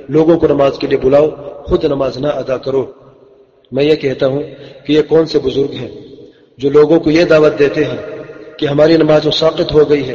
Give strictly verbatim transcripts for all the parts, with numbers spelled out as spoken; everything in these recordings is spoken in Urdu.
لوگوں کو نماز کے لیے بلاؤ، خود نماز نہ ادا کرو۔ میں یہ کہتا ہوں کہ یہ کون سے بزرگ ہیں جو لوگوں کو یہ دعوت دیتے ہیں کہ ہماری نماز ساقط ہو گئی ہے،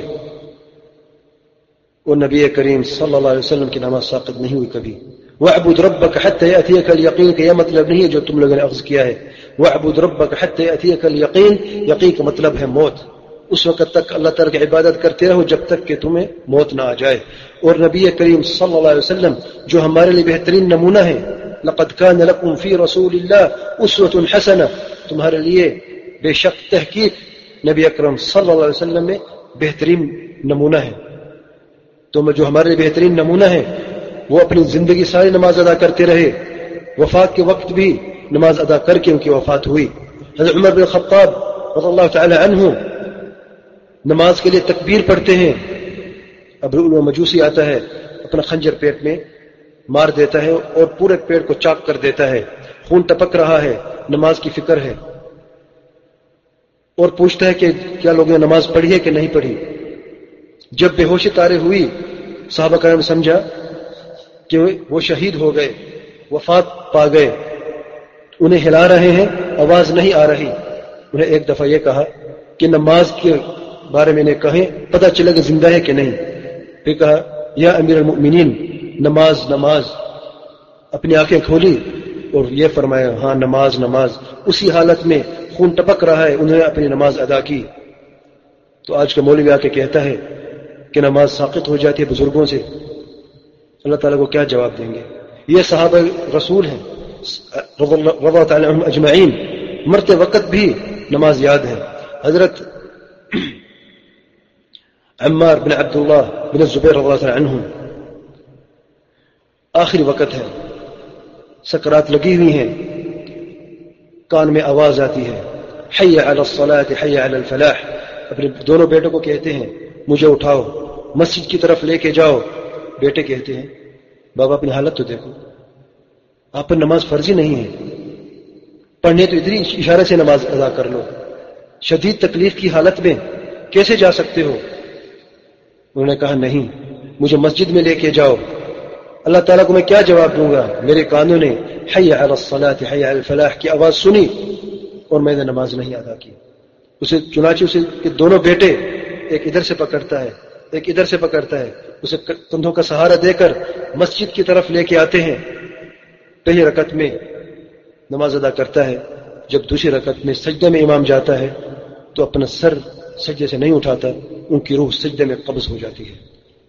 اور نبی کریم صلی اللہ علیہ وسلم کی نماز ساقط نہیں ہوئی کبھی۔ وَاعْبُدْ رَبَّكَ حَتَّى يَأْتِيَكَ الْيَقِينُ کہ یہ مطلب نہیں ہے جو تم لوگوں نے اخذ کیا ہے۔ وَاعْبُدْ رَبَّكَ حَتَّى يَأْتِيَكَ الْيَقِينُ، یقین کا مطلب ہے موت۔ اس وقت تک اللہ تعالیٰ کی عبادت کرتے رہو جب تک کہ تمہیں موت نہ آ جائے۔ اور نبی کریم صلی اللہ علیہ وسلم جو ہمارے لیے بہترین نمونہ ہے، لَقَدْ كَانَ لَكُمْ فِي رَسُولِ اللَّهِ أُسْوَةٌ حَسَنَةٌ، تمہارے لیے بے شک تحقیق نبی اکرم صلی اللہ علیہ وسلم میں بہترین نمونہ ہے۔ تو جو ہمارے لیے بہترین نمونہ ہے وہ اپنی زندگی ساری نماز ادا کرتے رہے، وفات کے وقت بھی نماز ادا کر کے ان کی وفات ہوئی۔ حضرت عمر بن خطاب رضی اللہ تعالی عنہ نماز کے لیے تکبیر پڑھتے ہیں، ابو لؤلؤ مجوسی آتا ہے، اپنا خنجر پیٹ میں مار دیتا ہے اور پورے پیٹ کو چاک کر دیتا ہے، خون ٹپک رہا ہے، نماز کی فکر ہے، اور پوچھتا ہے کہ کیا لوگوں نے نماز پڑھی ہے کہ نہیں پڑھی۔ جب بے ہوشی طاری ہوئی، صحابہ کرام نے سمجھا کہ وہ شہید ہو گئے، وفات پا گئے، انہیں ہلا رہے ہیں، آواز نہیں آ رہی۔ انہیں ایک دفعہ یہ کہا کہ نماز کے بارے میں انہیں کہیں، پتہ چلے کہ زندہ ہے کہ نہیں۔ پھر کہا یا امیر المؤمنین، نماز نماز۔ اپنی آنکھیں کھولی اور یہ فرمایا ہاں نماز نماز۔ اسی حالت میں خون ٹپک رہا ہے، انہوں نے اپنی نماز ادا کی۔ تو آج کا مولوی آ کے کہتا ہے کہ نماز ساقط ہو جاتی ہے بزرگوں سے، اللہ تعالیٰ کو کیا جواب دیں گے؟ یہ صحابہ رسول ہیں رضی اللہ تعالی عنہم اجمعین، مرتے وقت بھی نماز یاد ہے۔ حضرت عمار بن عبداللہ بن الزبیر رضی اللہ تعالی عنہم، آخری وقت ہے، سکرات لگی ہوئی ہیں، کان میں آواز آتی ہے حی علی الصلاۃ حی علی الفلاح۔ اپنے دونوں بیٹوں کو کہتے ہیں مجھے اٹھاؤ، مسجد کی طرف لے کے جاؤ۔ بیٹے کہتے ہیں بابا اپنی حالت تو دیکھو، آپ پر نماز فرضی نہیں ہے، پڑھنے تو ادھر اشارے سے نماز ادا کر لو، شدید تکلیف کی حالت میں کیسے جا سکتے ہو؟ انہوں نے کہا نہیں، مجھے مسجد میں لے کے جاؤ، اللہ تعالیٰ کو میں کیا جواب دوں گا؟ میرے کانوں نے حی علی الصلاۃ حی علی الفلاح کی آواز سنی اور میں نے نماز نہیں ادا کی۔ اسے چنانچہ اسے کہ دونوں بیٹے، ایک ادھر سے پکڑتا ہے ایک ادھر سے پکڑتا ہے، اسے کندھوں کا سہارا دے کر مسجد کی طرف لے کے آتے ہیں۔ پہلی رکعت میں نماز ادا کرتا ہے، جب دوسری رکعت میں سجدے میں امام جاتا ہے تو اپنا سر سجدے سے نہیں اٹھاتا، ان کی روح سجدے میں قبض ہو جاتی ہے۔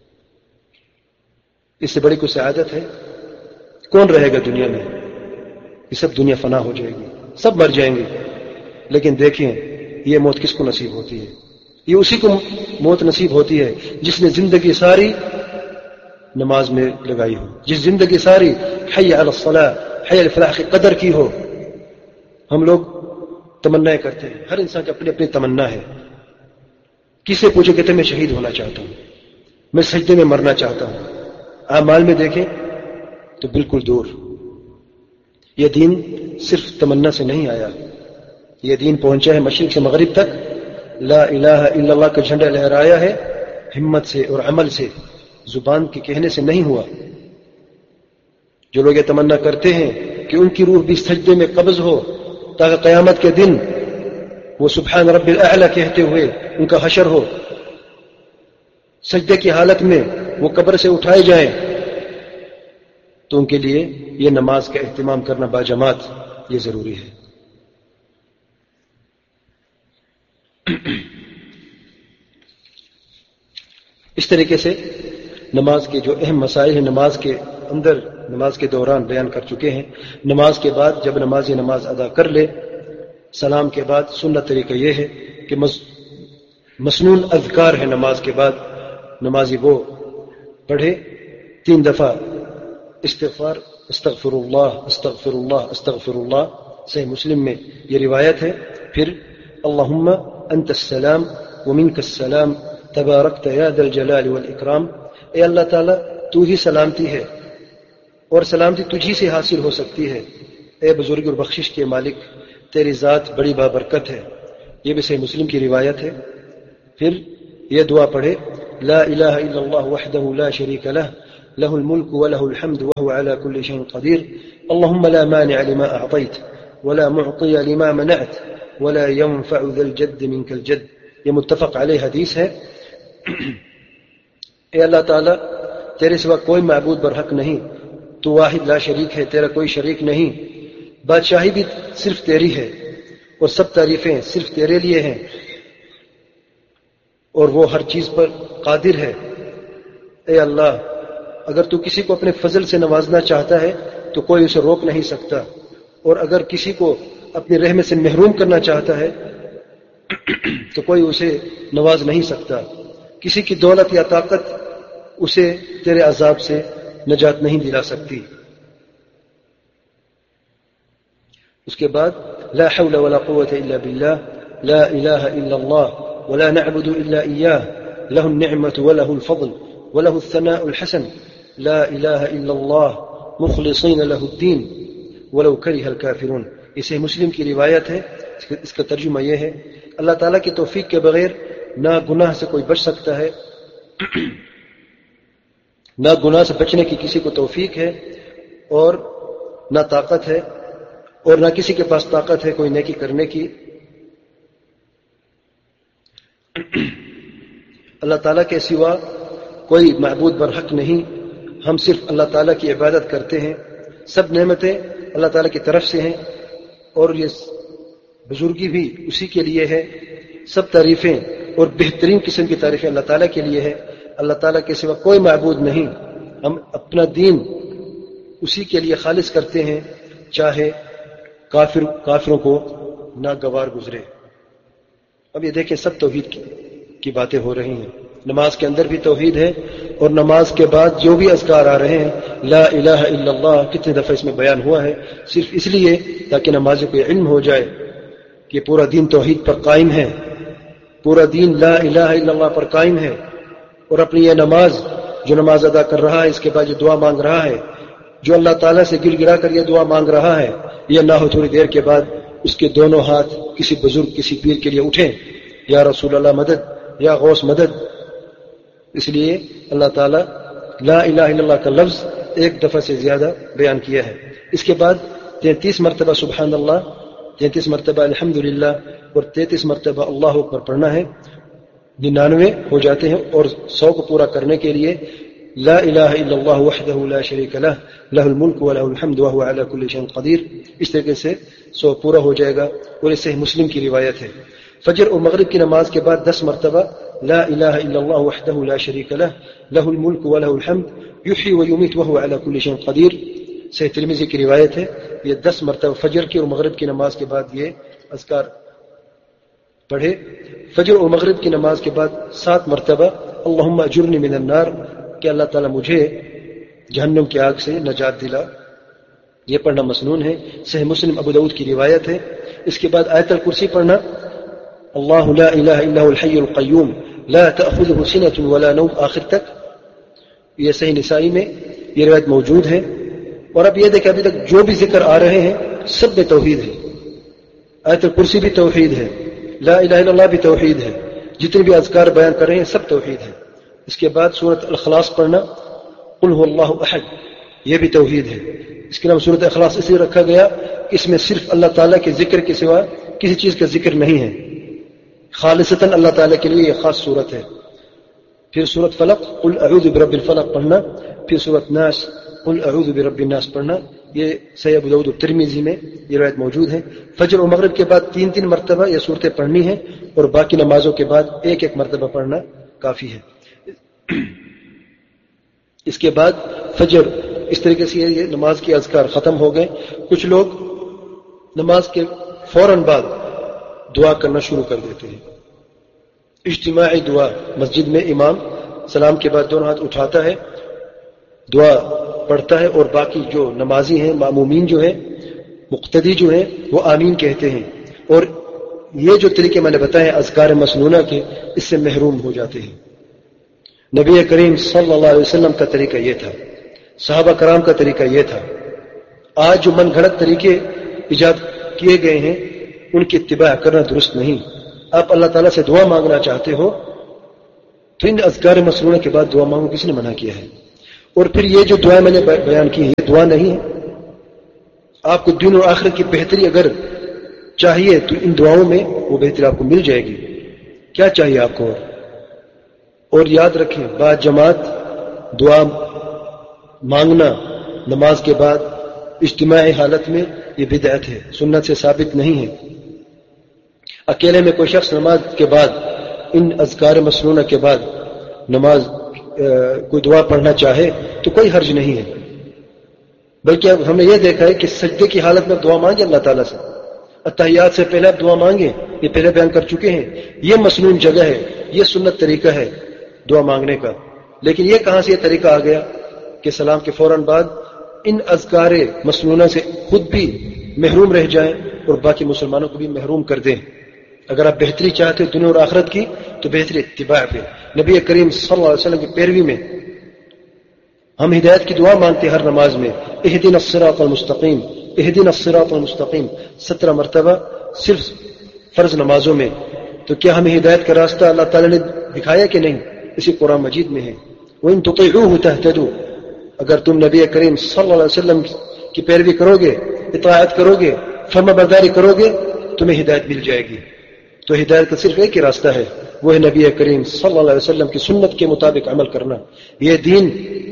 اس سے بڑی کوئی سعادت ہے؟ کون رہے گا دنیا میں؟ یہ سب دنیا فنا ہو جائے گی، سب مر جائیں گے، لیکن دیکھیں یہ موت کس کو نصیب ہوتی ہے؟ یہ اسی کو موت نصیب ہوتی ہے جس نے زندگی ساری نماز میں لگائی ہو، جس زندگی ساری حی علی الصلاۃ حی علی الفلاح کی قدر کی ہو۔ ہم لوگ تمنا کرتے ہیں، ہر انسان کی اپنی اپنی تمنا ہے۔ کسے پوچھے کہتے میں شہید ہونا چاہتا ہوں، میں سجدے میں مرنا چاہتا ہوں۔ اعمال میں دیکھیں تو بالکل دور۔ یہ دین صرف تمنا سے نہیں آیا، یہ دین پہنچا ہے مشرق سے مغرب تک، لا الہ الا اللہ کا جھنڈا لہرایا ہے، ہمت سے اور عمل سے، زبان کے کہنے سے نہیں ہوا۔ جو لوگ یہ تمنا کرتے ہیں کہ ان کی روح بھی سجدے میں قبض ہو تاکہ قیامت کے دن وہ سبحان رب الاعلی کہتے ہوئے ان کا حشر ہو، سجدے کی حالت میں وہ قبر سے اٹھائے جائیں، تو ان کے لیے یہ نماز کا اہتمام کرنا باجماعت یہ ضروری ہے۔ اس طریقے سے نماز کے جو اہم مسائل ہیں نماز کے اندر، نماز کے دوران بیان کر چکے ہیں۔ نماز کے بعد جب نمازی نماز ادا کر لے، سلام کے بعد سنت طریقہ یہ ہے کہ مسنون اذکار ہے نماز کے بعد، نمازی وہ پڑھے تین دفعہ استغفار، استغفر اللہ استغفر اللہ استغفر اللہ، صحیح مسلم میں یہ روایت ہے۔ پھر اللہم انت السلام ومنک السلام تبارکت یا ذا الجلال والاکرام، اے اللہ تعالیٰ تو ہی سلامتی ہے اور سلامتی تجھی سے حاصل ہو سکتی ہے، اے بزرگ اور بخشش کے مالک تیری ذات بڑی بابرکت ہے، یہ بھی صحیح مسلم کی روایت ہے۔ پھر یہ دعا پڑھے لا الہ الا اللہ وحدہ لا شریک لہ له الملك وله الحمد وهو على كل شيء قدير اللهم لا مانع لما أعطيت ولا معطي لما منعت ولا ينفع ذا الجد منك الجد. یہ متفق علیہ حدیث ہے. اے اللہ تعالیٰ تیرے سوا کوئی معبود برحق نہیں, تو واحد لا شریک ہے, تیرا کوئی شریک نہیں, بادشاہی بھی صرف تیری ہے اور سب تعریفیں صرف تیرے لیے ہیں اور وہ ہر چیز پر قادر ہے. اے اللہ اگر تو کسی کو اپنے فضل سے نوازنا چاہتا ہے تو کوئی اسے روک نہیں سکتا, اور اگر کسی کو اپنی رحمت سے محروم کرنا چاہتا ہے تو کوئی اسے نواز نہیں سکتا. کسی کی دولت یا طاقت اسے تیرے عذاب سے نجات نہیں دلا سکتی. اس کے بعد لا حول ولا قوة الا بالله لا اله الا الله ولا نعبد الا اياه له النعمة وله الفضل وله الثناء الحسن لا اله الا الله مخلصين له الدين ولو كره الكافرون. اسے مسلم کی روایت ہے. اس کا ترجمہ یہ ہے اللہ تعالیٰ کی توفیق کے بغیر نہ گناہ سے کوئی بچ سکتا ہے, نہ گناہ سے بچنے کی کسی کو توفیق ہے اور نہ طاقت ہے, اور نہ کسی کے پاس طاقت ہے کوئی نیکی کرنے کی. اللہ تعالیٰ کے سوا کوئی معبود برحق نہیں, ہم صرف اللہ تعالیٰ کی عبادت کرتے ہیں. سب نعمتیں اللہ تعالیٰ کی طرف سے ہیں اور یہ بزرگی بھی اسی کے لیے ہے. سب تعریفیں اور بہترین قسم کی تعریفیں اللہ تعالیٰ کے لیے ہے. اللہ تعالیٰ کے سوا کوئی معبود نہیں. ہم اپنا دین اسی کے لیے خالص کرتے ہیں چاہے کافر کافروں کو ناگوار گزرے. اب یہ دیکھیں سب توحید کی, کی باتیں ہو رہی ہیں. نماز کے اندر بھی توحید ہے اور نماز کے بعد جو بھی اذکار آ رہے ہیں لا الہ الا اللہ کتنے دفعہ اس میں بیان ہوا ہے, صرف اس لیے تاکہ نمازی کو علم ہو جائے کہ پورا دین توحید پر قائم ہے, پورا دین لا الہ الا اللہ پر قائم ہے. اور اپنی یہ نماز جو نماز ادا کر رہا ہے اس کے بعد جو دعا مانگ رہا ہے, جو اللہ تعالیٰ سے گڑ گڑا کر یہ دعا مانگ رہا ہے, یہ نہ ہو تھوڑی دیر کے بعد اس کے دونوں ہاتھ کسی بزرگ کسی پیر کے لیے اٹھیں, یا رسول اللہ مدد, یا غوث مدد. اس لیے اللہ تعالیٰ لا الہ الا اللہ کا لفظ ایک دفعہ سے زیادہ بیان کیا ہے. اس کے بعد تینتیس مرتبہ سبحان اللہ, تینتیس مرتبہ الحمدللہ اور تینتیس مرتبہ اللہ اکبر پڑھنا ہے. ننانوے ہو جاتے ہیں, اور سو کو پورا کرنے کے لیے لا الہ الا اللہ وحدہ لا شریک لہ لہ الملک ولہ الحمد وہو علی کل شیء قدیر. اس طریقے سے سو پورا ہو جائے گا, اور اس سے مسلم کی روایت ہے. فجر اور مغرب کی نماز کے بعد دس مرتبہ لا الہ الا اللہ وحدہ لا شریک لہ لہ الملک ولہ الحمد یحیی ویمیت وہو علی کل شیء قدیر. صحیح ترمذی کی روایت ہے. یہ دس مرتبہ فجر کی اور مغرب کی نماز کے بعد یہ اذکار پڑھے. فجر اور مغرب کی نماز کے بعد سات مرتبہ اللہم اجرنی من النار, کہ اللہ تعالیٰ مجھے جہنم کی آگ سے نجات دلا. یہ پڑھنا مسنون ہے. صحیح مسلم ابو داؤد کی روایت ہے. اس کے بعد آیت الکرسی پڑھنا, اللہ لا الہ الا هو الحی القیوم لا تأخذه سنة ولا نوم آخر تک. یہ صحیح نسائی میں یہ روایت موجود ہے. اور اب یہ دیکھیں ابھی تک جو بھی ذکر آ رہے ہیں سب میں توحید ہے. آیت الکرسی بھی توحید ہے, لا الہ الا اللہ بھی توحید ہے, جتنے بھی اذکار بیان کر رہے ہیں سب توحید ہے. اس کے بعد سورۃ الاخلاص پڑھنا, قل هو اللہ احد, یہ بھی توحید ہے. اس کے نام سورۃ اخلاص اس لیے رکھا گیا کہ اس میں صرف اللہ تعالیٰ کے ذکر کے سوا کسی چیز کا ذکر نہیں ہے, خالصتاً اللہ تعالیٰ کے لیے یہ خاص صورت ہے. پھر سورۃ فلق قل اعوذ برب الفلق پڑھنا, پھر سورۃ ناس قل اعوذ برب الناس پڑھنا. یہ صحیح ابو داؤد ترمذی میں یہ روایت موجود ہے. فجر و مغرب کے بعد تین تین مرتبہ یہ صورتیں پڑھنی ہیں, اور باقی نمازوں کے بعد ایک ایک مرتبہ پڑھنا کافی ہے. اس کے بعد فجر اس طریقے سے یہ نماز کے اذکار ختم ہو گئے. کچھ لوگ نماز کے فوراً بعد دعا کرنا شروع کر دیتے ہیں. اجتماعی دعا مسجد میں امام سلام کے بعد دونوں ہاتھ اٹھاتا ہے, دعا پڑھتا ہے, اور باقی جو نمازی ہیں معمومین جو ہیں مقتدی جو ہیں وہ آمین کہتے ہیں. اور یہ جو طریقے میں نے بتائے اذکار مسنونہ کے, اس سے محروم ہو جاتے ہیں. نبی کریم صلی اللہ علیہ وسلم کا طریقہ یہ تھا, صحابہ کرام کا طریقہ یہ تھا. آج جو من گھڑت طریقے ایجاد کیے گئے ہیں ان کی اتباع کرنا درست نہیں. آپ اللہ تعالیٰ سے دعا مانگنا چاہتے ہو تو ان اذکار مسنونہ کے بعد دعا مانگو کس نے منع کیا ہے؟ اور پھر یہ جو دعائیں میں نے بیان کی یہ دعا نہیں ہے. آپ کو دین اور آخرت کی بہتری اگر چاہیے تو ان دعاؤں میں وہ بہتری آپ کو مل جائے گی. کیا چاہیے آپ کو؟ اور یاد رکھیں بعد جماعت دعا مانگنا نماز کے بعد اجتماعی حالت میں یہ بدعت ہے، سنت سے ثابت نہیں ہے. اکیلے میں کوئی شخص نماز کے بعد ان اذکار مسنونہ کے بعد نماز کوئی دعا پڑھنا چاہے تو کوئی حرج نہیں ہے. بلکہ اب ہم نے یہ دیکھا ہے کہ سجدے کی حالت میں دعا مانگے اللہ تعالیٰ سے، اتحیات سے پہلے آپ دعا مانگیں، یہ پہلے بیان کر چکے ہیں. یہ مسنون جگہ ہے، یہ سنت طریقہ ہے دعا مانگنے کا. لیکن یہ کہاں سے یہ طریقہ آ گیا کہ سلام کے فوراً بعد ان اذکار مسنونہ سے خود بھی محروم رہ جائیں اور باقی مسلمانوں کو بھی محروم کر دیں؟ اگر آپ بہتری چاہتے ہو دنیا اور آخرت کی تو بہتری اتباع پہ، نبی کریم صلی اللہ علیہ وسلم کی پیروی میں. ہم ہدایت کی دعا مانگتے ہر نماز میں، اہدنا الصراط المستقیم اہدنا الصراط المستقیم سترہ مرتبہ صرف فرض نمازوں میں. تو کیا ہمیں ہدایت کا راستہ اللہ تعالیٰ نے دکھایا کہ نہیں؟ اسی قرآن مجید میں ہے. وَإِن تُطِيعُوهُ تَهْتَدُوا، اگر تم نبی کریم صلی اللہ علیہ وسلم کی پیروی کرو گے، اطاعت کرو گے، فرما برداری کرو گے، تمہیں ہدایت مل جائے گی. تو ہدایت کا صرف ایک ہی راستہ ہے، وہ ہے نبی کریم صلی اللہ علیہ وسلم کی سنت کے مطابق عمل کرنا. یہ دین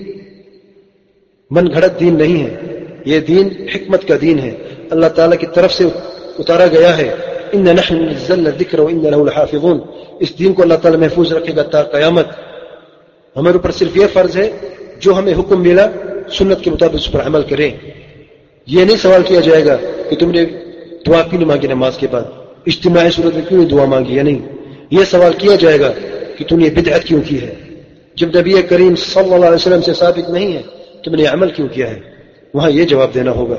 من گھڑت دین نہیں ہے، یہ دین حکمت کا دین ہے، اللہ تعالیٰ کی طرف سے اتارا گیا ہے. اِنَّا نَحْنُ نَزَّلْنَا الذِّكْرَ وَإِنَّا لَهُ لَحَافِظُونَ. اس دین کو اللہ تعالیٰ محفوظ رکھے گا تا قیامت. ہمارے اوپر صرف یہ فرض ہے جو ہمیں حکم ملا سنت کے مطابق اس پر عمل کریں. یہ نہیں سوال کیا جائے گا کہ تم نے دعا کیوں نہیں مانگی نماز کے بعد، اجتماعی صورت میں کیوں نہیں دعا مانگی یا نہیں. یہ سوال کیا جائے گا کہ تم نے یہ بدعت کیوں کی ہے. جب نبی کریم صلی اللہ علیہ وسلم سے ثابت نہیں ہے تم نے عمل کیوں کیا ہے، وہاں یہ جواب دینا ہوگا.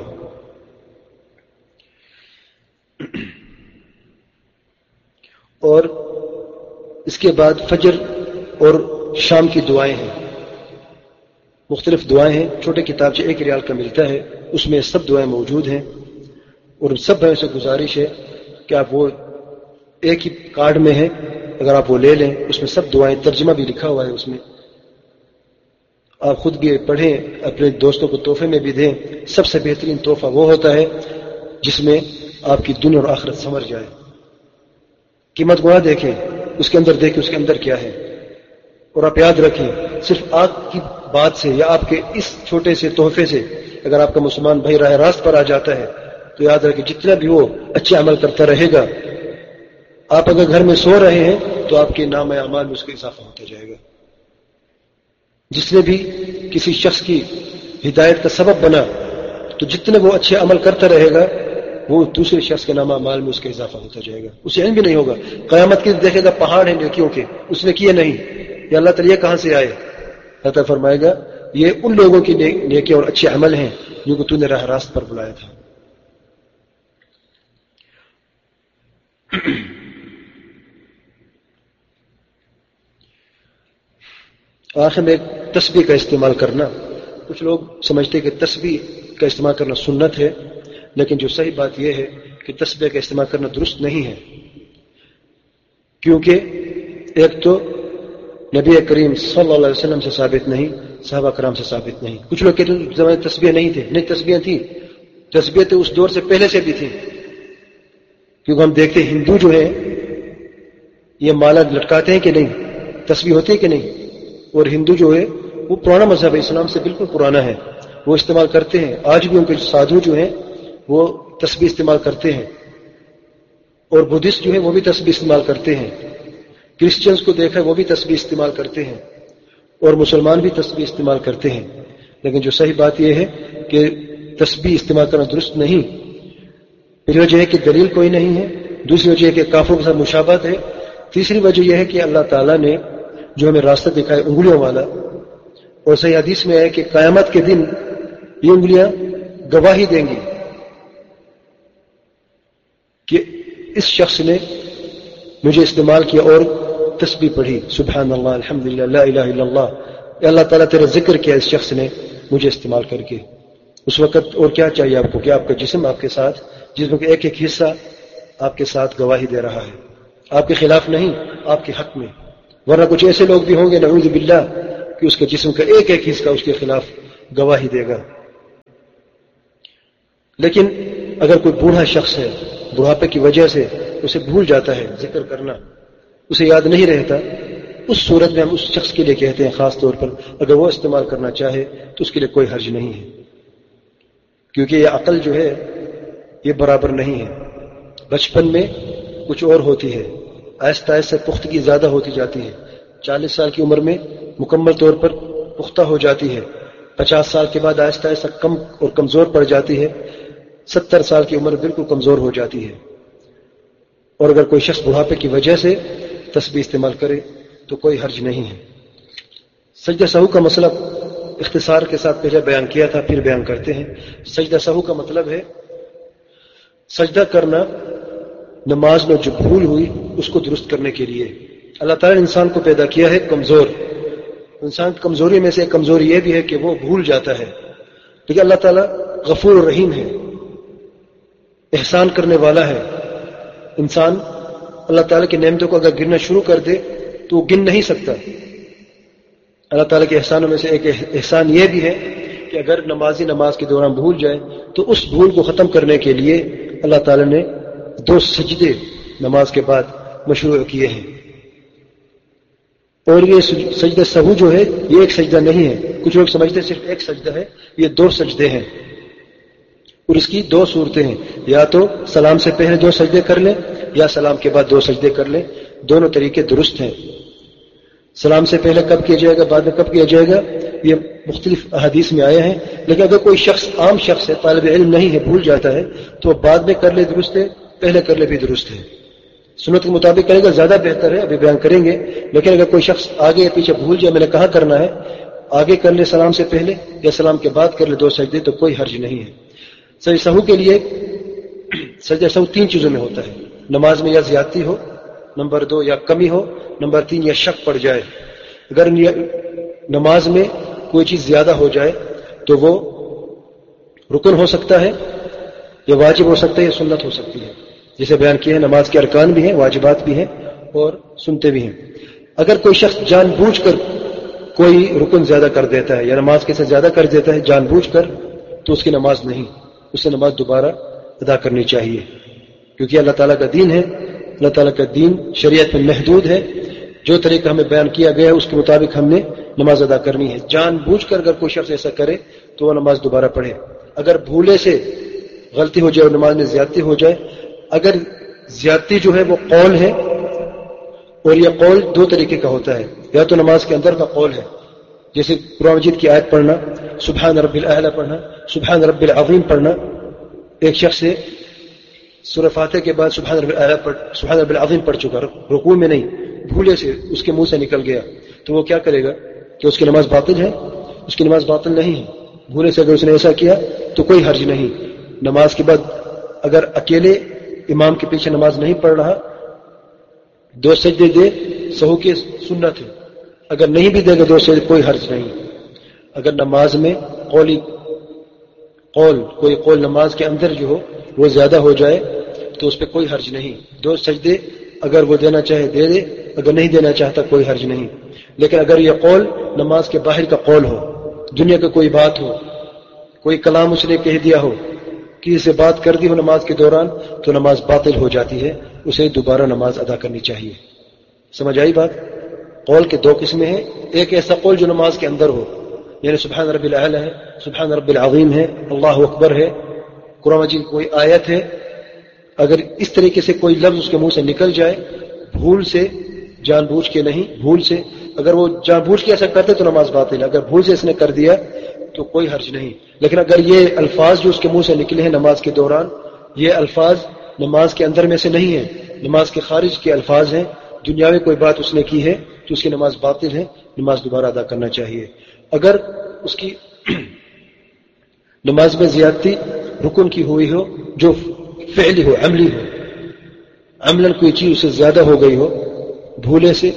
اور اس کے بعد فجر اور شام کی دعائیں ہیں، مختلف دعائیں ہیں. چھوٹے کتاب سے ایک ریال کا ملتا ہے، اس میں سب دعائیں موجود ہیں. اور سب بھائیوں سے گزارش ہے کہ آپ وہ ایک ہی کارڈ میں ہے، اگر آپ وہ لے لیں، اس میں سب دعائیں، ترجمہ بھی لکھا ہوا ہے اس میں. آپ خود بھی پڑھیں، اپنے دوستوں کو تحفے میں بھی دیں. سب سے بہترین تحفہ وہ ہوتا ہے جس میں آپ کی دنیا اور آخرت سنور جائے. قیمت گویا دیکھیں، اس کے اندر دیکھیں اس کے اندر کیا ہے. اور آپ یاد رکھیں صرف آپ کی بات سے یا آپ کے اس چھوٹے سے تحفے سے اگر آپ کا مسلمان بھائی راہ راست پر آ جاتا ہے تو یاد رکھیں جتنا بھی وہ اچھے عمل کرتا رہے گا، آپ اگر گھر میں سو رہے ہیں تو آپ کے نام اعمال میں اس کا اضافہ ہوتا جائے گا. جس نے بھی کسی شخص کی ہدایت کا سبب بنا تو جتنے وہ اچھے عمل کرتا رہے گا وہ دوسرے شخص کے نام اعمال میں اس کا اضافہ ہوتا جائے گا. اسے علم بھی نہیں ہوگا. قیامت کے دیکھے گا پہاڑ ہیں نیکیوں کے، اس نے کیے نہیں، یا اللہ تعالیٰ یہ کہاں سے آئے؟ اللہ تعالیٰ فرمائے گا یہ ان لوگوں کی نیکی اور اچھے عمل ہیں جو کہ تو نے راہ راست پر بلایا تھا. آخر میں تسبیح کا استعمال کرنا. کچھ لوگ سمجھتے کہ تسبیح کا استعمال کرنا سنت ہے، لیکن جو صحیح بات یہ ہے کہ تسبیح کا استعمال کرنا درست نہیں ہے، کیونکہ ایک تو نبی کریم صلی اللہ علیہ وسلم سے ثابت نہیں، صحابہ کرام سے ثابت نہیں. کچھ لوگ کہتے ہیں اس زمانے تسبیح نہیں تھے، نہیں تسبیح تھی، تسبیح تو اس دور سے پہلے سے بھی تھی. کیونکہ ہم دیکھتے ہیں ہندو جو ہے یہ مالا لٹکاتے ہیں کہ نہیں، تسبیح ہوتی ہے کہ نہیں. اور ہندو جو ہے وہ پرانا مذہب ہے، اسلام سے بالکل پرانا ہے، وہ استعمال کرتے ہیں. آج بھی ان کے سادھو جو ہیں وہ تسبیح استعمال کرتے ہیں، اور بدھسٹ جو ہے وہ بھی تسبیح استعمال کرتے ہیں. کرسچنز کو دیکھا وہ بھی تسبیح استعمال کرتے ہیں، اور مسلمان بھی تسبیح استعمال کرتے ہیں. لیکن جو صحیح بات یہ ہے کہ تسبیح استعمال کرنا درست نہیں. پہلی وجہ ہے کہ دلیل کوئی نہیں ہے، دوسری وجہ ہے کہ کافروں کے ساتھ مشابہت ہے، تیسری وجہ یہ ہے کہ اللہ تعالیٰ نے جو ہمیں راستہ دکھائے انگلیوں والا، اور صحیح حدیث میں ہے کہ قیامت کے دن یہ انگلیاں گواہی دیں گی کہ اس شخص نے مجھے استعمال کیا اور تسبیح پڑھی، سبحان اللہ الحمدللہ لا الہ الا اللہ، اللہ تعالیٰ تیرا ذکر کیا اس شخص نے مجھے استعمال کر کے. اس وقت اور کیا چاہیے آپ کو کہ آپ کا جسم آپ کے ساتھ، جسم کا ایک ایک حصہ آپ کے ساتھ گواہی دے رہا ہے، آپ کے خلاف نہیں، آپ کے حق میں. ورنہ کچھ ایسے لوگ بھی ہوں گے نعوذ باللہ کہ کہ اس کے جسم کا ایک ایک حصہ اس کے خلاف گواہی دے گا. لیکن اگر کوئی بوڑھا شخص ہے، بڑھاپے کی وجہ سے اسے بھول جاتا ہے ذکر کرنا، اسے یاد نہیں رہتا، اس صورت میں ہم اس شخص کے لیے کہتے ہیں خاص طور پر اگر وہ استعمال کرنا چاہے تو اس کے لیے کوئی حرج نہیں ہے، کیونکہ یہ عقل جو ہے یہ برابر نہیں ہے. بچپن میں کچھ اور ہوتی ہے، آہستہ آہستہ پختگی زیادہ ہوتی جاتی ہے، چالیس سال کی عمر میں مکمل طور پر پختہ ہو جاتی ہے، پچاس سال کے بعد آہستہ آہستہ کم اور کمزور پڑ جاتی ہے، ستر سال کی عمر بالکل کمزور ہو جاتی ہے. اور اگر کوئی شخص بڑھاپے کی وجہ سے تسبیح استعمال کرے تو کوئی حرج نہیں ہے. سجدہ سہو کا مسئلہ اختصار کے ساتھ پہلے بیان کیا تھا، پھر بیان کرتے ہیں. سجدہ سہو کا مطلب ہے سجدہ کرنا نماز میں جو بھول ہوئی اس کو درست کرنے کے لیے. اللہ تعالیٰ نے انسان کو پیدا کیا ہے کمزور. انسان کی کمزوری میں سے ایک کمزوری یہ بھی ہے کہ وہ بھول جاتا ہے، لیکن اللہ تعالیٰ غفور و رحیم ہے، احسان کرنے والا ہے. انسان اللہ تعالیٰ کی نعمتوں کو اگر گننا شروع کر دے تو وہ گن نہیں سکتا. اللہ تعالیٰ کے احسانوں میں سے ایک احسان یہ بھی ہے کہ اگر نمازی نماز کے دوران بھول جائے تو اس بھول کو ختم کرنے کے لیے اللہ تعالیٰ نے دو سجدے نماز کے بعد مشروع کیے ہیں. اور یہ سجدہ سہو جو ہے یہ ایک سجدہ نہیں ہے، کچھ لوگ سمجھتے ہیں صرف ایک سجدہ ہے، یہ دو سجدے ہیں اور اس کی دو صورتیں ہیں، یا تو سلام سے پہلے دو سجدے کر لیں یا سلام کے بعد دو سجدے کر لیں. دونوں طریقے درست ہیں. سلام سے پہلے کب کیا جائے گا، بعد میں کب کیا جائے گا، یہ مختلف احادیث میں آئے ہیں. لیکن اگر کوئی شخص عام شخص ہے، طالب علم نہیں ہے، بھول جاتا ہے تو وہ بعد میں کر لے درست ہے، پہلے کر لے بھی درست ہے. سنت کے مطابق کرے گا زیادہ بہتر ہے، ابھی بیان کریں گے. لیکن اگر کوئی شخص آگے یا پیچھے بھول جائے میں نے کہاں کرنا ہے، آگے کر لے سلام سے پہلے یا سلام کے بعد کر لے دو سجدے تو کوئی حرج نہیں ہے. سجدہ سہو کے لیے سجدہ سہو تین چیزوں میں ہوتا ہے. نماز میں یا زیادتی ہو، نمبر دو یا کمی ہو، نمبر تین یا شک پڑ جائے. اگر نماز میں کوئی چیز زیادہ ہو جائے تو وہ رکن ہو سکتا ہے یا واجب ہو سکتا ہے یا سنت ہو سکتی ہے. جسے بیان کیا ہے نماز کے ارکان بھی ہیں، واجبات بھی ہیں اور سنتے بھی ہیں. اگر کوئی شخص جان بوجھ کر کوئی رکن زیادہ کر دیتا ہے یا نماز کے سے زیادہ کر دیتا ہے جان بوجھ کر تو اس کی نماز نہیں، اسے نماز دوبارہ ادا کرنی چاہیے، کیونکہ اللہ تعالیٰ کا دین ہے. اللہ تعالیٰ کا دین شریعت میں محدود ہے، جو طریقہ ہمیں بیان کیا گیا ہے اس کے مطابق ہم نے نماز ادا کرنی ہے. جان بوجھ کر اگر کوئی شخص ایسا کرے تو وہ نماز دوبارہ پڑھے. اگر بھولے سے غلطی ہو جائے اور نماز میں زیادتی ہو جائے، اگر زیادتی جو ہے وہ قول ہے، اور یہ قول دو طریقے کا ہوتا ہے، یا تو نماز کے اندر کا قول ہے جیسے قرآن مجید کی آیت پڑھنا، سبحان رب الاعلی پڑھنا، سبحان رب العظیم پڑھنا. ایک شخص سے سورہ فاتحہ کے بعد سبحان رب الاعلی پڑھ سبحان رب العظیم پڑھ چکا، رکوع میں نہیں، بھولے سے اس کے منہ سے نکل گیا تو وہ کیا کرے گا کہ اس کی نماز باطل ہے؟ اس کی نماز باطل نہیں ہے. بھولے سے اگر اس نے ایسا کیا تو کوئی حرج نہیں. نماز کے بعد اگر اکیلے امام کے پیچھے نماز نہیں پڑھ رہا، دو سجدے دے، سہو کی سنت ہے. اگر نہیں بھی دے گا دو سجدے کوئی حرج نہیں. اگر نماز میں قولی قول کوئی قول نماز کے اندر جو ہو وہ زیادہ ہو جائے تو اس پہ کوئی حرج نہیں. دو سجدے اگر وہ دینا چاہے دے دے، اگر نہیں دینا چاہتا کوئی حرج نہیں. لیکن اگر یہ قول نماز کے باہر کا قول ہو، دنیا کا کوئی بات ہو، کوئی کلام اس نے کہہ دیا ہو، کسی سے بات کر دی ہو نماز کے دوران تو نماز باطل ہو جاتی ہے، اسے دوبارہ نماز ادا کرنی چاہیے. سمجھ آئی بات؟ قول کے دو قسمیں ہیں. ایک ایسا قول جو نماز کے اندر ہو، یعنی سبحان رب الاعلی ہے، سبحان رب العظیم ہے، اللہ اکبر ہے، قرآن مجید کی کوئی آیت ہے، اگر اس طریقے سے کوئی لفظ اس کے منہ سے نکل جائے بھول سے، جان بوجھ کے نہیں، بھول سے، اگر وہ جان بوجھ کے ایسا کرتے تو نماز باطل ہے. اگر بھول سے اس نے کر دیا تو کوئی حرج نہیں. لیکن اگر یہ الفاظ جو اس کے منہ سے نکلے ہیں نماز کے دوران، یہ الفاظ نماز کے اندر میں سے نہیں ہیں، نماز کے خارج کے الفاظ ہیں، دنیاوی کوئی بات اس نے کی ہے تو اس کی نماز باطل ہے، نماز دوبارہ ادا کرنا چاہیے. اگر اس کی نماز میں زیادتی رکن کی ہوئی ہو جو فعلی ہو، عملی ہو، عملاً کوئی چیز اسے زیادہ ہو گئی ہو بھولے سے،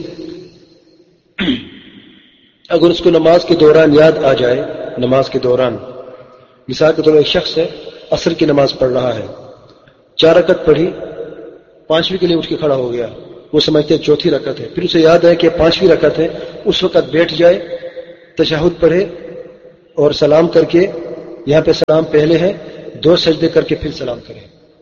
اگر اس کو نماز کے دوران یاد آ جائے، نماز کے دوران مثال کے طور پر ایک شخص ہے عصر کی نماز پڑھ رہا ہے، چار رکعت پڑھی، پانچویں کے لیے اٹھ کے کھڑا ہو گیا، وہ سمجھتے ہیں چوتھی رکعت ہے، پھر اسے یاد ہے کہ پانچویں رکعت ہے، اس وقت بیٹھ جائے تشہد پڑھے اور سلام کر کے، یہاں پہ سلام پہلے ہے، دو سجدے کر کے پھر سلام کرے۔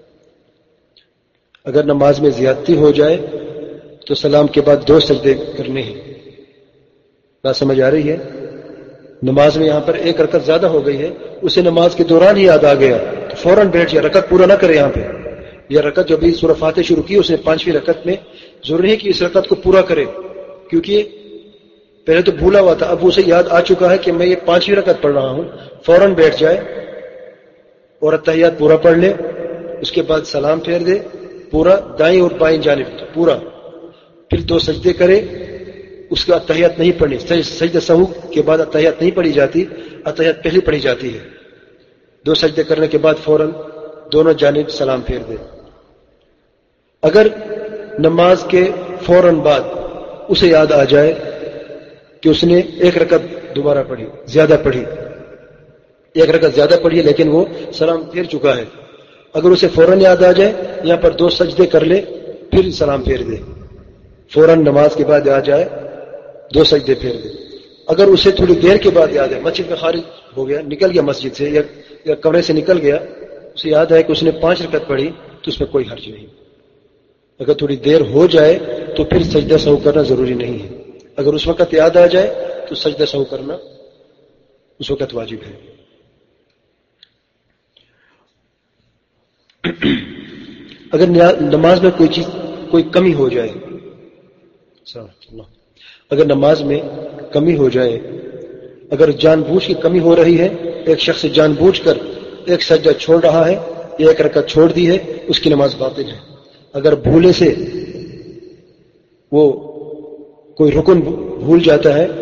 اگر نماز میں زیادتی ہو جائے تو سلام کے بعد دو سجدے کرنے ہیں۔ بات سمجھ آ رہی ہے؟ نماز میں یہاں پر ایک رکعت زیادہ ہو گئی ہے، اسے نماز کے دوران ہی یاد آ گیا تو فوراً بیٹھ جائے، رکعت پورا نہ کرے۔ یہاں پہ یہ رکعت جو ابھی سورہ فاتحہ شروع کی اس نے پانچویں رکعت میں ضروری ہے کہ اس رکعت کو پورا کرے، کیونکہ پہلے تو بھولا ہوا تھا، اب اسے یاد آ چکا ہے کہ میں یہ پانچویں رکعت پڑھ رہا ہوں، فوراً بیٹھ جائے اور اتحیات پورا پڑھ لے، اس کے بعد سلام پھیر دے پورا دائیں اور بائیں جانب پورا، پھر دو سجدے کرے۔ اس کا اتحیات نہیں پڑھنی، سجدہ سہو کے بعد اتحیات نہیں پڑھی جاتی، اتحیات پہلے پڑھی جاتی ہے۔ دو سجدے کرنے کے بعد فوراً دونوں جانب سلام پھیر دے۔ اگر نماز کے فوراً بعد اسے یاد آ جائے کہ اس نے ایک رکعت دوبارہ پڑھی، زیادہ پڑھی، ایک رکعت زیادہ پڑھی ہے لیکن وہ سلام پھیر چکا ہے، اگر اسے فوراً یاد آ جائے یہاں پر دو سجدے کر لے پھر سلام پھیر دے، فوراً نماز کے بعد آ جائے دو سجدے پھیر دے۔ اگر اسے تھوڑی دیر کے بعد یاد ہے، مسجد میں خارج ہو گیا، نکل گیا مسجد سے یا, یا کمرے سے نکل گیا، اسے یاد ہے کہ اس نے پانچ رکعت پڑھی تو اس میں کوئی حرج نہیں۔ اگر تھوڑی دیر ہو جائے تو پھر سجدہ سہو کرنا ضروری نہیں ہے، اگر اس وقت یاد آ جائے تو سجدہ سہو کرنا اس وقت واجب ہے۔ اگر نماز میں کوئی چیز کوئی کمی ہو جائے، اگر نماز میں کمی ہو جائے، اگر جان بوجھ کی کمی ہو رہی ہے، ایک شخص جان بوجھ کر ایک سجدہ چھوڑ رہا ہے یا ایک رکعت چھوڑ دی ہے، اس کی نماز باطل ہے۔ اگر بھولے سے وہ کوئی رکن بھول جاتا ہے،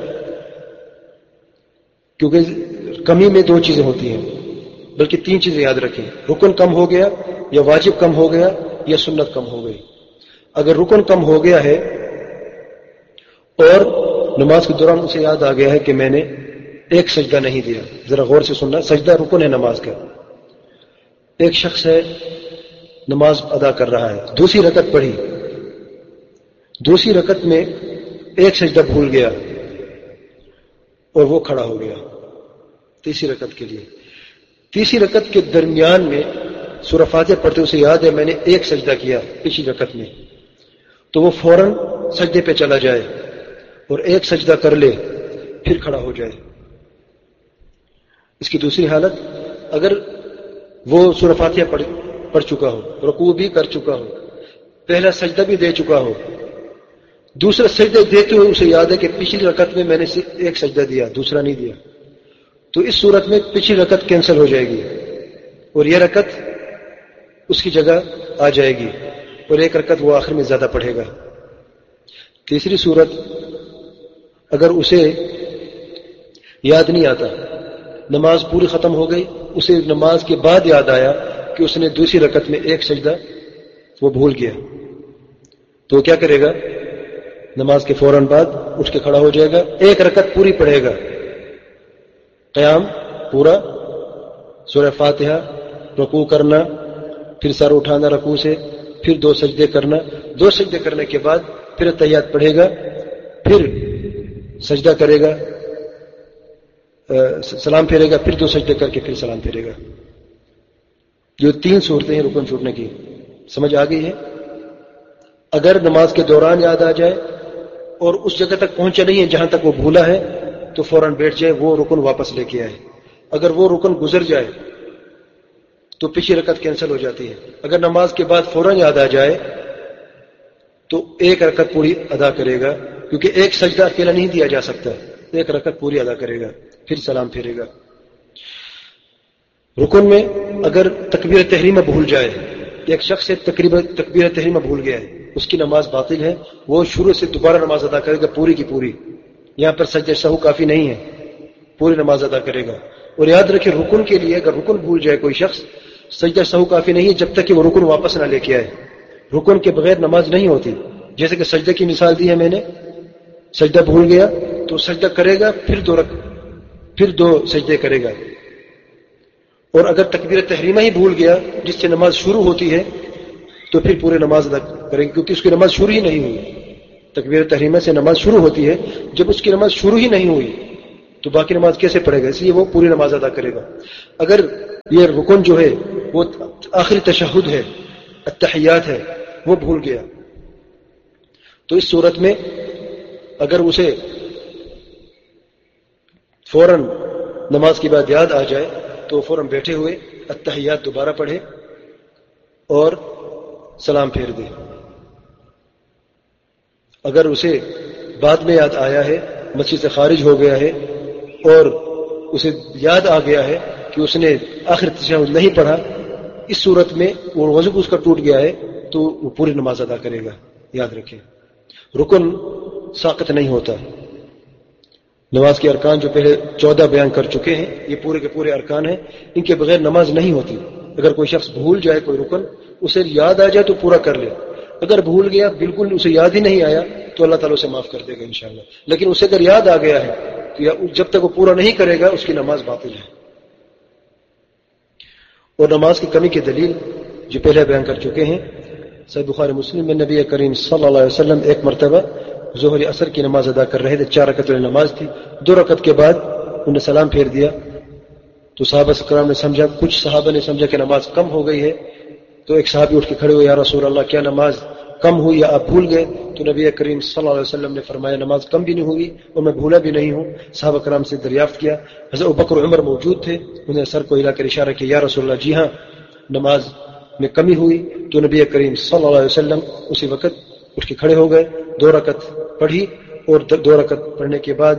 کیونکہ کمی میں دو چیزیں ہوتی ہیں، بلکہ تین چیزیں یاد رکھیں، رکن کم ہو گیا یا واجب کم ہو گیا یا سنت کم ہو گئی۔ اگر رکن کم ہو گیا ہے اور نماز کے دوران اسے یاد آ گیا ہے کہ میں نے ایک سجدہ نہیں دیا، ذرا غور سے سننا، سجدہ رکن ہے نماز کا، ایک شخص ہے نماز ادا کر رہا ہے، دوسری رکعت پڑھی، دوسری رکعت میں ایک سجدہ بھول گیا اور وہ کھڑا ہو گیا تیسری رکعت کے لیے، تیسری رکعت کے درمیان میں سورہ فاتحہ پڑھتے اسے یاد ہے میں نے ایک سجدہ کیا پچھلی رکعت میں، تو وہ فوراً سجدے پہ چلا جائے اور ایک سجدہ کر لے پھر کھڑا ہو جائے۔ اس کی دوسری حالت، اگر وہ سورہ فاتحہ پڑھ پڑھ چکا ہو، رکوع بھی کر چکا ہو، پہلا سجدہ بھی دے چکا ہو، دوسرا سجدہ دیتے ہوئے اسے یاد ہے کہ پچھلی رکعت میں میں نے صرف ایک سجدہ دیا، دوسرا نہیں دیا، تو اس صورت میں پچھلی رکعت کینسل ہو جائے گی اور یہ رکعت اس کی جگہ آ جائے گی اور ایک رکعت وہ آخر میں زیادہ پڑھے گا۔ تیسری صورت، اگر اسے یاد نہیں آتا، نماز پوری ختم ہو گئی، اسے نماز کے بعد یاد آیا کہ اس نے دوسری رکعت میں ایک سجدہ وہ بھول گیا، تو وہ کیا کرے گا؟ نماز کے فوراً بعد اٹھ کے کھڑا ہو جائے گا، ایک رکعت پوری پڑھے گا، قیام پورا، سورہ فاتحہ، رکوع کرنا، پھر سر اٹھانا رکوع سے، پھر دو سجدے کرنا، دو سجدے کرنے کے بعد پھر تحیات پڑھے گا، پھر سجدہ کرے گا، سلام پھیرے گا، پھر دو سجدے کر کے پھر سلام پھیرے گا۔ جو تین صورتیں ہیں رکن چھوٹنے کی، سمجھ آ گئی ہے؟ اگر نماز کے دوران یاد آ جائے اور اس جگہ تک پہنچا نہیں ہے جہاں تک وہ بھولا ہے تو فوراً بیٹھ جائے، وہ رکن واپس لے کے آئے۔ اگر وہ رکن گزر جائے تو پچھلی رکعت کینسل ہو جاتی ہے۔ اگر نماز کے بعد فوراً یاد آ جائے تو ایک رکعت پوری ادا کرے گا، کیونکہ ایک سجدہ اکیلا نہیں دیا جا سکتا، ایک رکعت پوری ادا کرے گا، پھر سلام پھیرے گا۔ رکن میں اگر تکبیر تحریمہ بھول جائے، ایک شخص سے تکبیر تحریمہ بھول گیا ہے، اس کی نماز باطل ہے، وہ شروع سے دوبارہ نماز ادا کرے گا پوری کی پوری، یہاں پر سجدہ سہو کافی نہیں ہے، پوری نماز ادا کرے گا۔ اور یاد رکھیں رکن کے لیے اگر رکن بھول جائے کوئی شخص، سجدہ سہو کافی نہیں ہے جب تک کہ وہ رکن واپس نہ لے کے آئے، رکن کے بغیر نماز نہیں ہوتی۔ جیسے کہ سجدہ کی مثال دی ہے میں نے، سجدہ بھول گیا تو سجدہ کرے گا، پھر دو رک پھر دو سجدے کرے گا، اور اگر تکبیر تحریمہ ہی بھول گیا جس سے نماز شروع ہوتی ہے تو پھر پورے نماز ادا کرے گا، کیونکہ اس کی نماز شروع ہی نہیں ہوئی۔ تکبیر تحریمہ سے نماز شروع ہوتی ہے، جب اس کی نماز شروع ہی نہیں ہوئی تو باقی نماز کیسے پڑھے گا؟ اس لیے وہ پوری نماز ادا کرے گا. اگر یہ رکن جو ہے وہ آخری تشہد ہے، التحیات ہے، وہ بھول گیا تو اس صورت میں اگر اسے فوراً نماز کی بعد یاد آ جائے تو فوراً بیٹھے ہوئے التحیات دوبارہ پڑھے اور سلام پھیر دے. اگر اسے بعد میں یاد آیا ہے، مسجد سے خارج ہو گیا ہے اور اسے یاد آ گیا ہے کہ اس نے آخر تشہد نہیں پڑھا، اس صورت میں وہ وضو اس کا ٹوٹ گیا ہے تو وہ پوری نماز ادا کرے گا. یاد رکھیں رکن ساقط نہیں ہوتا. نماز کے ارکان جو پہلے چودہ بیان کر چکے ہیں یہ پورے کے پورے ارکان ہیں، ان کے بغیر نماز نہیں ہوتی. اگر کوئی شخص بھول جائے کوئی رکن، اسے یاد آ جائے تو پورا کر لے. اگر بھول گیا، بالکل اسے یاد ہی نہیں آیا تو اللہ تعالیٰ اسے معاف کر دے گا انشاءاللہ. لیکن اسے اگر یاد آ گیا ہے تو جب تک وہ پورا نہیں کرے گا اس کی نماز باطل ہے. اور نماز کی کمی کی دلیل جو پہلے بیان کر چکے ہیں، صحیح بخاری مسلم میں نبی کریم صلی اللہ علیہ وسلم ایک مرتبہ ظہر اثر کی نماز ادا کر رہے تھے. چار رکعت والی نماز تھی. دو رکعت کے بعد انہوں نے سلام پھیر دیا تو صحابہ کرام نے سمجھا، کچھ صحابہ نے سمجھا کہ نماز کم ہو گئی ہے تو ایک صحابی اٹھ کے کھڑے ہوئے، یا رسول اللہ کیا نماز کم ہوئی یا آپ بھول گئے؟ تو نبی کریم صلی اللہ علیہ وسلم نے فرمایا نماز کم بھی نہیں ہوئی اور میں بھولا بھی نہیں ہوں. صحابہ کرام سے دریافت کیا، حضرت ابوبکر و عمر موجود تھے، انہوں نے سر کو ہلا کر اشارہ کیا، یا رسول اللہ جی ہاں نماز میں کمی ہوئی. تو نبی کریم صلی اللہ علیہ وسلم اسی وقت اٹھ کے کھڑے ہو گئے، دو رکعت پڑھی اور دو رکعت پڑھنے کے بعد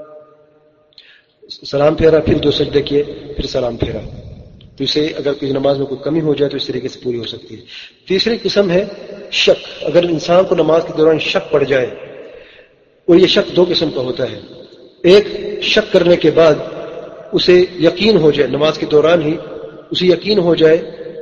سلام پھیرا، پھر دو سجدے کیے، پھر سلام پھیرا. تو اسے اگر کوئی نماز میں کوئی کمی ہو جائے تو اس طریقے سے پوری ہو سکتی ہے. تیسری قسم ہے شک. اگر انسان کو نماز کے دوران شک پڑ جائے، اور یہ شک دو قسم کا ہوتا ہے. ایک شک کرنے کے بعد اسے یقین ہو جائے، نماز کے دوران ہی اسے یقین ہو جائے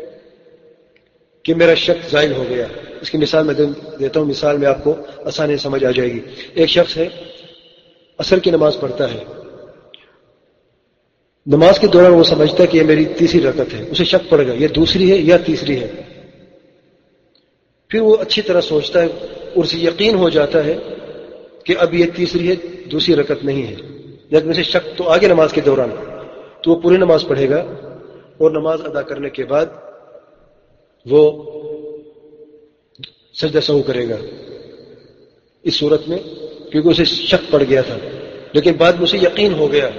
کہ میرا شک زائل ہو گیا. اس کی مثال میں دیتا ہوں، مثال میں آپ کو آسانی سے سمجھ آ جائے گی. ایک شخص ہے عصر کی نماز پڑھتا ہے، نماز کے دوران وہ سمجھتا ہے کہ یہ میری تیسری رکعت ہے، اسے شک پڑ گیا یہ دوسری ہے یا تیسری ہے. پھر وہ اچھی طرح سوچتا ہے اور اسے یقین ہو جاتا ہے کہ اب یہ تیسری ہے، دوسری رکعت نہیں ہے، لیکن اسے شک تو آگے نماز کے دوران، تو وہ پوری نماز پڑھے گا اور نماز ادا کرنے کے بعد وہ سجدہ سہو کرے گا. اس صورت میں کیونکہ اسے شک پڑ گیا تھا لیکن بعد میں اسے یقین ہو گیا.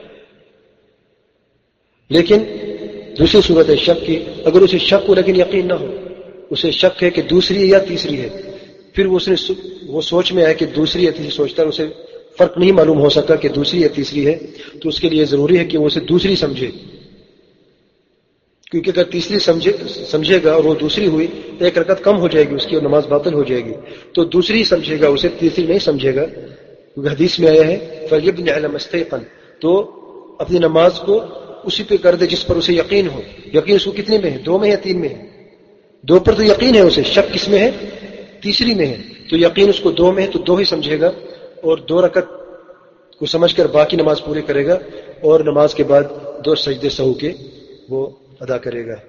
لیکن دوسری صورت ہے شک کی، اگر اسے شک ہو لیکن یقین نہ ہو، اسے شک ہے کہ دوسری یا تیسری ہے، پھر وہ اس نے وہ سوچ میں آیا کہ دوسری یا تیسری سوچتا ہے، اسے فرق نہیں معلوم ہو سکا کہ دوسری یا تیسری ہے، تو اس کے لیے ضروری ہے کہ وہ اسے دوسری سمجھے. کیونکہ اگر تیسری سمجھے سمجھے گا اور وہ دوسری ہوئی، ایک رکعت کم ہو جائے گی اس کی اور نماز باطل ہو جائے گی. تو دوسری سمجھے گا، اسے تیسری نہیں سمجھے گا. کیونکہ حدیث میں آیا ہے فَلْيَبْنِ عَلَى مَا اسْتَيْقَنَ، تو اپنی نماز کو اسی پہ کر دے جس پر اسے یقین ہو. یقین اس کو کتنے میں ہے؟ دو میں یا تین میں ہے؟ دو پر تو یقین ہے اسے. شک کس میں ہے؟ تیسری میں ہے. تو یقین اس کو دو میں ہے تو دو ہی سمجھے گا اور دو رکعت کو سمجھ کر باقی نماز پوری کرے گا اور نماز کے بعد دو سجدے سہو کے وہ ادا کرے گا.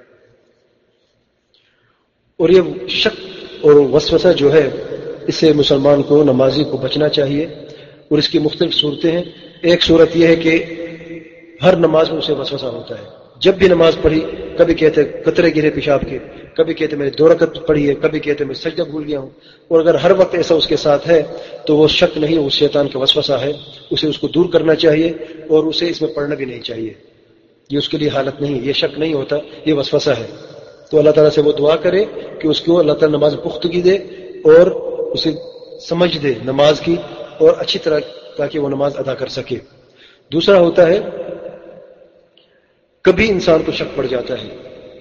اور یہ شک اور وسوسہ جو ہے اس سے مسلمان کو، نمازی کو بچنا چاہیے. اور اس کی مختلف صورتیں ہیں. ایک صورت یہ ہے کہ ہر نماز میں اسے وسوسہ ہوتا ہے. جب بھی نماز پڑھی کبھی کہتے قطرے گرے پیشاب کے، کبھی کہتے میں نے دو رکعت پڑھی ہے، کبھی کہتے میں سجدہ بھول گیا ہوں. اور اگر ہر وقت ایسا اس کے ساتھ ہے تو وہ شک نہیں، وہ شیطان کا وسوسہ ہے. اسے اس کو دور کرنا چاہیے اور اسے اس میں پڑھنا بھی نہیں چاہیے. یہ اس کے لیے حالت نہیں، یہ شک نہیں ہوتا، یہ وسوسہ ہے. تو اللہ تعالیٰ سے وہ دعا کرے کہ اس کو اللہ تعالیٰ نماز پختگی دے اور اسے سمجھ دے نماز کی اور اچھی طرح تاکہ وہ نماز ادا کر سکے. دوسرا ہوتا ہے کبھی انسان کو شک پڑ جاتا ہے.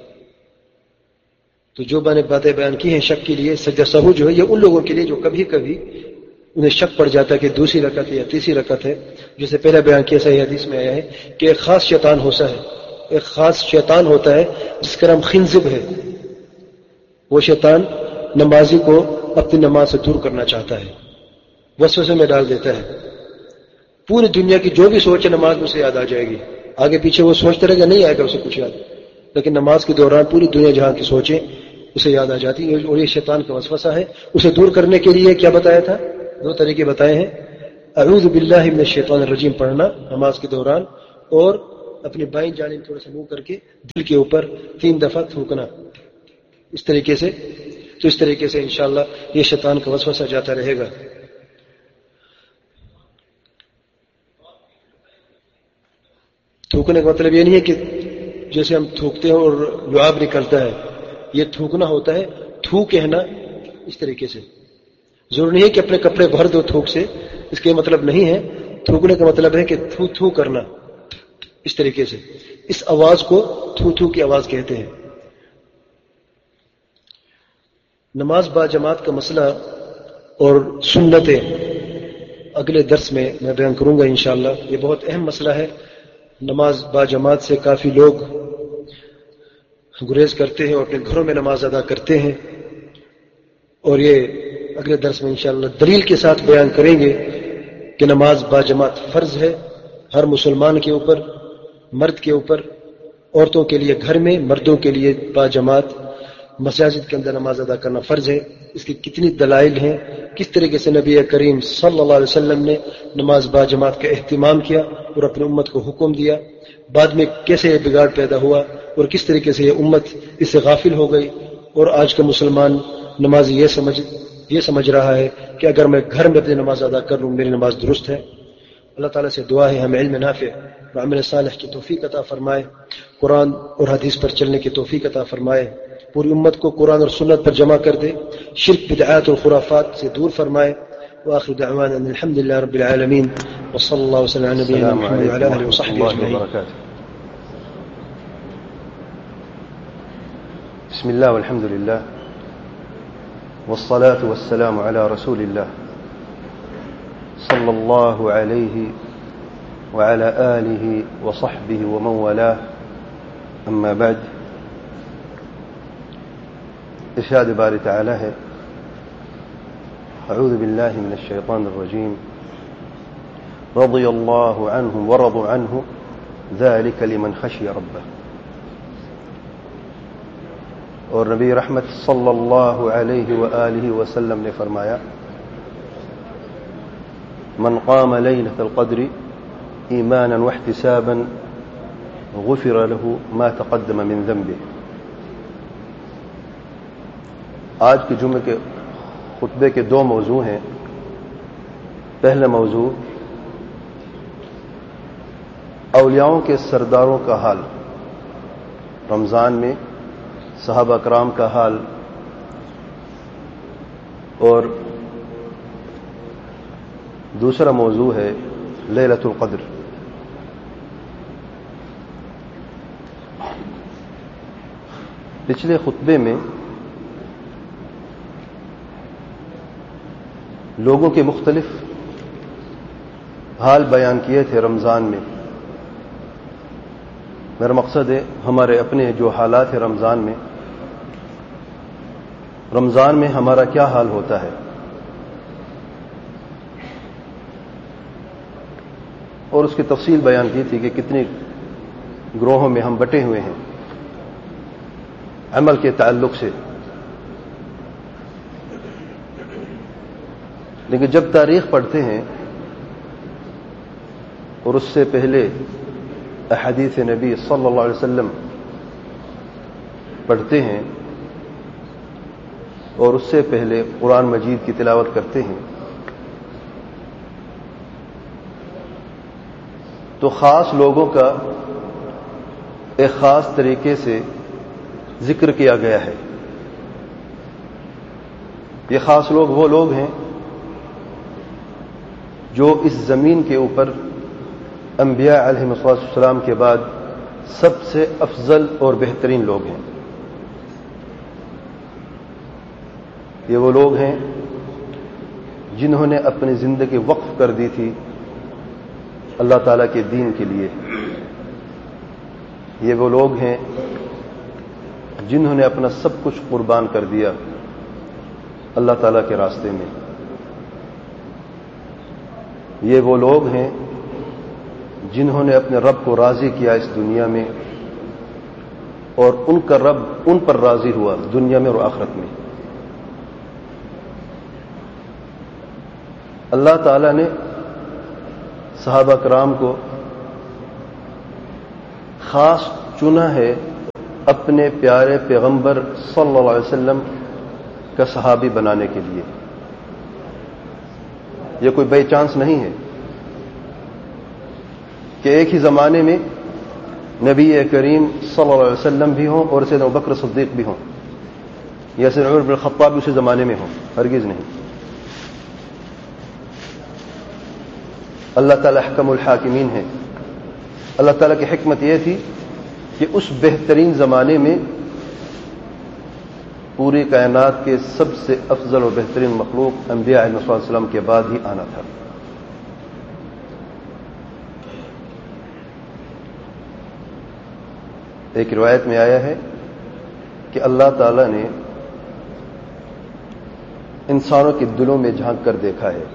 تو جو میں نے باتیں بیان کی ہیں شک کے لیے، سجدہ سہو جو ہے یہ ان لوگوں کے لیے جو کبھی کبھی انہیں شک پڑ جاتا ہے کہ دوسری رکعت ہے یا تیسری رکعت ہے. جیسے پہلے بیان کیا صحیح حدیث میں آیا ہے کہ ایک خاص شیطان ہوتا ہے، ایک خاص شیطان ہوتا ہے جس کا نام خنزب ہے. وہ شیطان نمازی کو اپنی نماز سے دور کرنا چاہتا ہے، وسوسے میں ڈال دیتا ہے. پوری دنیا کی جو بھی سوچ ہے نماز میں اسے یاد آ جائے گی. آگے پیچھے وہ سوچتے رہے گا، نہیں آئے گا اسے کچھ یاد، لیکن نماز کے دوران پوری دنیا جہاں کی سوچیں اسے یاد آ جاتی ہے. اور یہ شیطان کا وسوسہ ہے. اسے دور کرنے کے لیے کیا بتایا تھا؟ دو طریقے بتائے ہیں. اعوذ باللہ من الشیطان الرجیم پڑھنا نماز کے دوران، اور اپنی بائیں جانب تھوڑا سا منہ کر کے دل کے اوپر تین دفعہ تھوکنا اس طریقے سے. تو اس طریقے سے انشاءاللہ یہ شیطان کا وسوسہ جاتا رہے گا. تھوکنے کا مطلب یہ نہیں ہے کہ جیسے ہم تھوکتے ہیں اور لعاب نکلتا ہے، یہ تھوکنا ہوتا ہے. تھو کہنا اس طریقے سے، ضرور نہیں ہے کہ اپنے کپڑے بھر دو تھوک سے، اس کے مطلب نہیں ہے. تھوکنے کا مطلب ہے کہ تھو تھو کرنا اس طریقے سے. اس آواز کو تھو تھو کی آواز کہتے ہیں. نماز با جماعت کا مسئلہ اور سنتیں اگلے درس میں میں بیان کروں گا انشاءاللہ. یہ بہت اہم مسئلہ ہے. نماز با جماعت سے کافی لوگ گریز کرتے ہیں اور اپنے گھروں میں نماز ادا کرتے ہیں، اور یہ اگلے درس میں انشاءاللہ دلیل کے ساتھ بیان کریں گے کہ نماز با جماعت فرض ہے ہر مسلمان کے اوپر، مرد کے اوپر، عورتوں کے لیے گھر میں، مردوں کے لیے با جماعت مساجد کے اندر نماز ادا کرنا فرض ہے. اس کی کتنی دلائل ہیں، کس طریقے سے نبی کریم صلی اللہ علیہ وسلم نے نماز با جماعت کا اہتمام کیا اور اپنی امت کو حکم دیا، بعد میں کیسے یہ بگاڑ پیدا ہوا اور کس طریقے سے یہ امت اس سے غافل ہو گئی، اور آج کا مسلمان نمازی یہ سمجھ یہ سمجھ رہا ہے کہ اگر میں گھر میں اپنی نماز ادا کر لوں میری نماز درست ہے. اللہ تعالیٰ سے دعا ہے ہمیں علم نافع اور عمل صالح کی توفیق عطا فرمائے، قرآن اور حدیث پر چلنے کی توفیق عطا فرمائے، پوری امت کو قرآن اور سنت پر جمع کر دے، شرک بدعات اور خرافات سے دور فرمائے. وآخر دعوانا ان الحمد لله رب العالمين وصلى الله وسلم على نبينا محمد وعلى اله وصحبه اجمعين. بسم الله والحمد لله والصلاة والسلام على رسول الله صلى الله عليه وعلى آله وصحبه ومن والاه. أما بعد، ارشاد باری تعالی ہے: اعوذ باللہ من الشیطان الرجیم رضی اللہ عنہم ورضوا عنہ ذلک لمن خشی ربہ. اور نبی رحمت صلی اللہ علیہ وآلہ وسلم نے فرمایا: من قام لیلۃ القدر ایمانا واحتسابا غفر له ما تقدم من ذنبه. آج کے جمعے کے خطبے کے دو موضوع ہیں. پہلا موضوع اولیاؤں کے سرداروں کا حال، رمضان میں صحابہ کرام کا حال، اور دوسرا موضوع ہے لیلۃ القدر. پچھلے خطبے میں لوگوں کے مختلف حال بیان کیے تھے رمضان میں. میرا مقصد ہے ہمارے اپنے جو حالات ہیں رمضان میں، رمضان میں ہمارا کیا حال ہوتا ہے، اور اس کی تفصیل بیان کی تھی کہ کتنے گروہوں میں ہم بٹے ہوئے ہیں عمل کے تعلق سے. لیکن جب تاریخ پڑھتے ہیں اور اس سے پہلے احادیث نبی صلی اللہ علیہ وسلم پڑھتے ہیں اور اس سے پہلے قرآن مجید کی تلاوت کرتے ہیں، تو خاص لوگوں کا ایک خاص طریقے سے ذکر کیا گیا ہے. یہ خاص لوگ وہ لوگ ہیں جو اس زمین کے اوپر انبیاء علیہ السلام کے بعد سب سے افضل اور بہترین لوگ ہیں. یہ وہ لوگ ہیں جنہوں نے اپنی زندگی وقف کر دی تھی اللہ تعالیٰ کے دین کے لیے. یہ وہ لوگ ہیں جنہوں نے اپنا سب کچھ قربان کر دیا اللہ تعالیٰ کے راستے میں. یہ وہ لوگ ہیں جنہوں نے اپنے رب کو راضی کیا اس دنیا میں، اور ان کا رب ان پر راضی ہوا دنیا میں اور آخرت میں. اللہ تعالیٰ نے صحابہ کرام کو خاص چنا ہے اپنے پیارے پیغمبر صلی اللہ علیہ وسلم کا صحابی بنانے کے لیے. یہ کوئی بائی چانس نہیں ہے کہ ایک ہی زمانے میں نبی کریم صلی اللہ علیہ وسلم بھی ہوں اور سیدنا ابوبکر صدیق بھی ہوں یا سیدنا عمر بن الخطاب بھی اسی زمانے میں ہوں. ہرگز نہیں. اللہ تعالی احکم الحاکمین ہے. اللہ تعالیٰ کی حکمت یہ تھی کہ اس بہترین زمانے میں پوری کائنات کے سب سے افضل اور بہترین مخلوق انبیاء علیہ السلام کے بعد ہی آنا تھا. ایک روایت میں آیا ہے کہ اللہ تعالیٰ نے انسانوں کے دلوں میں جھانک کر دیکھا ہے.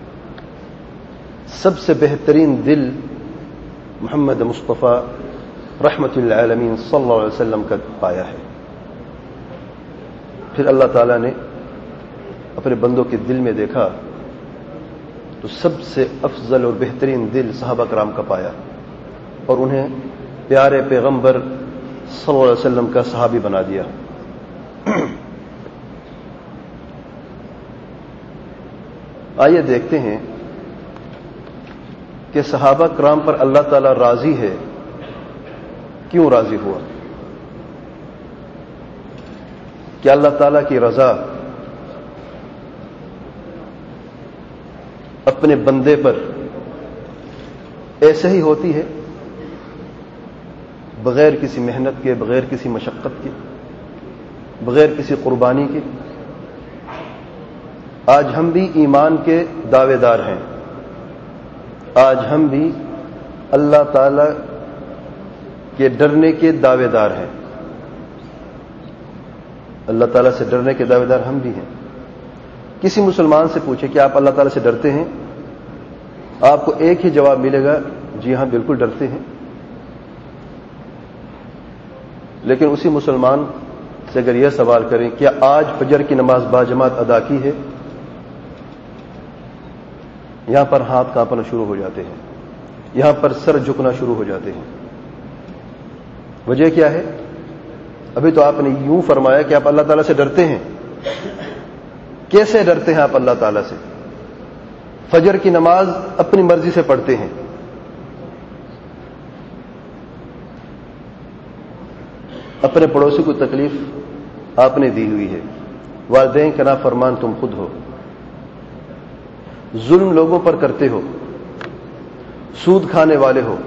سب سے بہترین دل محمد مصطفیٰ رحمت للعالمین صلی اللہ علیہ وسلم کا پایا ہے. پھر اللہ تعالیٰ نے اپنے بندوں کے دل میں دیکھا تو سب سے افضل اور بہترین دل صحابہ کرام کا پایا اور انہیں پیارے پیغمبر صلی اللہ علیہ وسلم کا صحابی بنا دیا. آئیے دیکھتے ہیں کہ صحابہ کرام پر اللہ تعالیٰ راضی ہے. کیوں راضی ہوا؟ کہ اللہ تعالیٰ کی رضا اپنے بندے پر ایسے ہی ہوتی ہے بغیر کسی محنت کے، بغیر کسی مشقت کے، بغیر کسی قربانی کے. آج ہم بھی ایمان کے دعوے دار ہیں. آج ہم بھی اللہ تعالی کے ڈرنے کے دعوے دار ہیں. اللہ تعالیٰ سے ڈرنے کے دعوے دار ہم بھی ہیں. کسی مسلمان سے پوچھے کہ آپ اللہ تعالیٰ سے ڈرتے ہیں، آپ کو ایک ہی جواب ملے گا، جی ہاں بالکل ڈرتے ہیں. لیکن اسی مسلمان سے اگر یہ سوال کریں کیا آج فجر کی نماز باجماعت ادا کی ہے، یہاں پر ہاتھ کانپنا شروع ہو جاتے ہیں، یہاں پر سر جھکنا شروع ہو جاتے ہیں. وجہ کیا ہے؟ ابھی تو آپ نے یوں فرمایا کہ آپ اللہ تعالیٰ سے ڈرتے ہیں. کیسے ڈرتے ہیں آپ اللہ تعالیٰ سے؟ فجر کی نماز اپنی مرضی سے پڑھتے ہیں، اپنے پڑوسی کو تکلیف آپ نے دی ہوئی ہے، والدین کا نافرمان تم خود ہو، ظلم لوگوں پر کرتے ہو، سود کھانے والے ہو.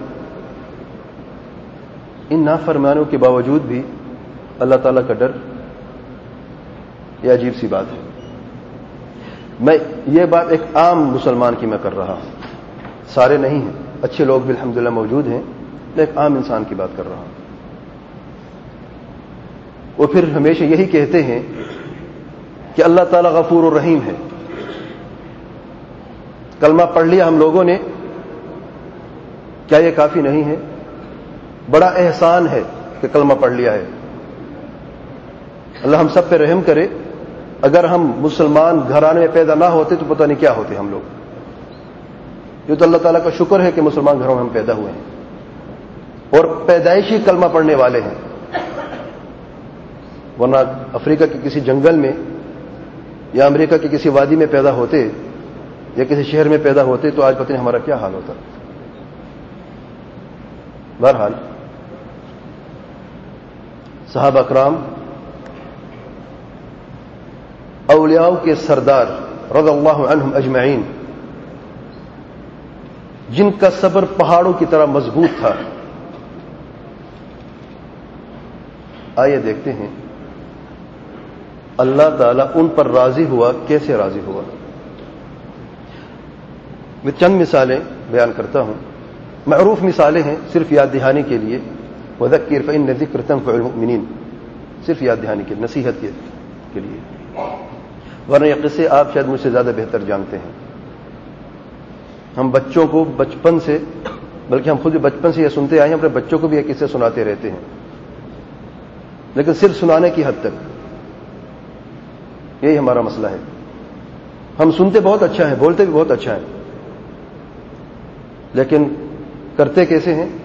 ان نافرمانوں کے باوجود بھی اللہ تعالیٰ کا ڈر، یہ عجیب سی بات ہے. میں یہ بات ایک عام مسلمان کی میں کر رہا ہوں، سارے نہیں ہیں، اچھے لوگ بھی الحمدللہ موجود ہیں، میں ایک عام انسان کی بات کر رہا ہوں. وہ پھر ہمیشہ یہی کہتے ہیں کہ اللہ تعالیٰ غفور الرحیم ہے. کلمہ پڑھ لیا ہم لوگوں نے، کیا یہ کافی نہیں ہے؟ بڑا احسان ہے کہ کلمہ پڑھ لیا ہے. اللہ ہم سب پہ رحم کرے. اگر ہم مسلمان گھرانے میں پیدا نہ ہوتے تو پتہ نہیں کیا ہوتے ہم لوگ. یہ تو اللہ تعالیٰ کا شکر ہے کہ مسلمان گھروں میں ہم پیدا ہوئے ہیں اور پیدائشی کلمہ پڑھنے والے ہیں. ورنہ افریقہ کے کسی جنگل میں یا امریکہ کے کسی وادی میں پیدا ہوتے یا کسی شہر میں پیدا ہوتے تو آج پتہ نہیں ہمارا کیا حال ہوتا. بہرحال صحابہ کرام اولیاء کے سردار رضی اللہ عنہم اجمعین، جن کا صبر پہاڑوں کی طرح مضبوط تھا. آئیے دیکھتے ہیں اللہ تعالیٰ ان پر راضی ہوا. کیسے راضی ہوا؟ میں چند مثالیں بیان کرتا ہوں، معروف مثالیں ہیں، صرف یاد دہانی کے لیے. وذکر فإن الذکر تنفع المؤمنین، صرف یاد دہانی کے، نصیحت کے لیے. ورنہ یہ قصے آپ شاید مجھ سے زیادہ بہتر جانتے ہیں. ہم بچوں کو بچپن سے، بلکہ ہم خود بچپن سے یہ سنتے آئے ہیں، اپنے بچوں کو بھی یہ قصے سناتے رہتے ہیں، لیکن صرف سنانے کی حد تک. یہی ہمارا مسئلہ ہے. ہم سنتے بہت اچھا ہے، بولتے بھی بہت اچھا ہے، لیکن کرتے کیسے ہیں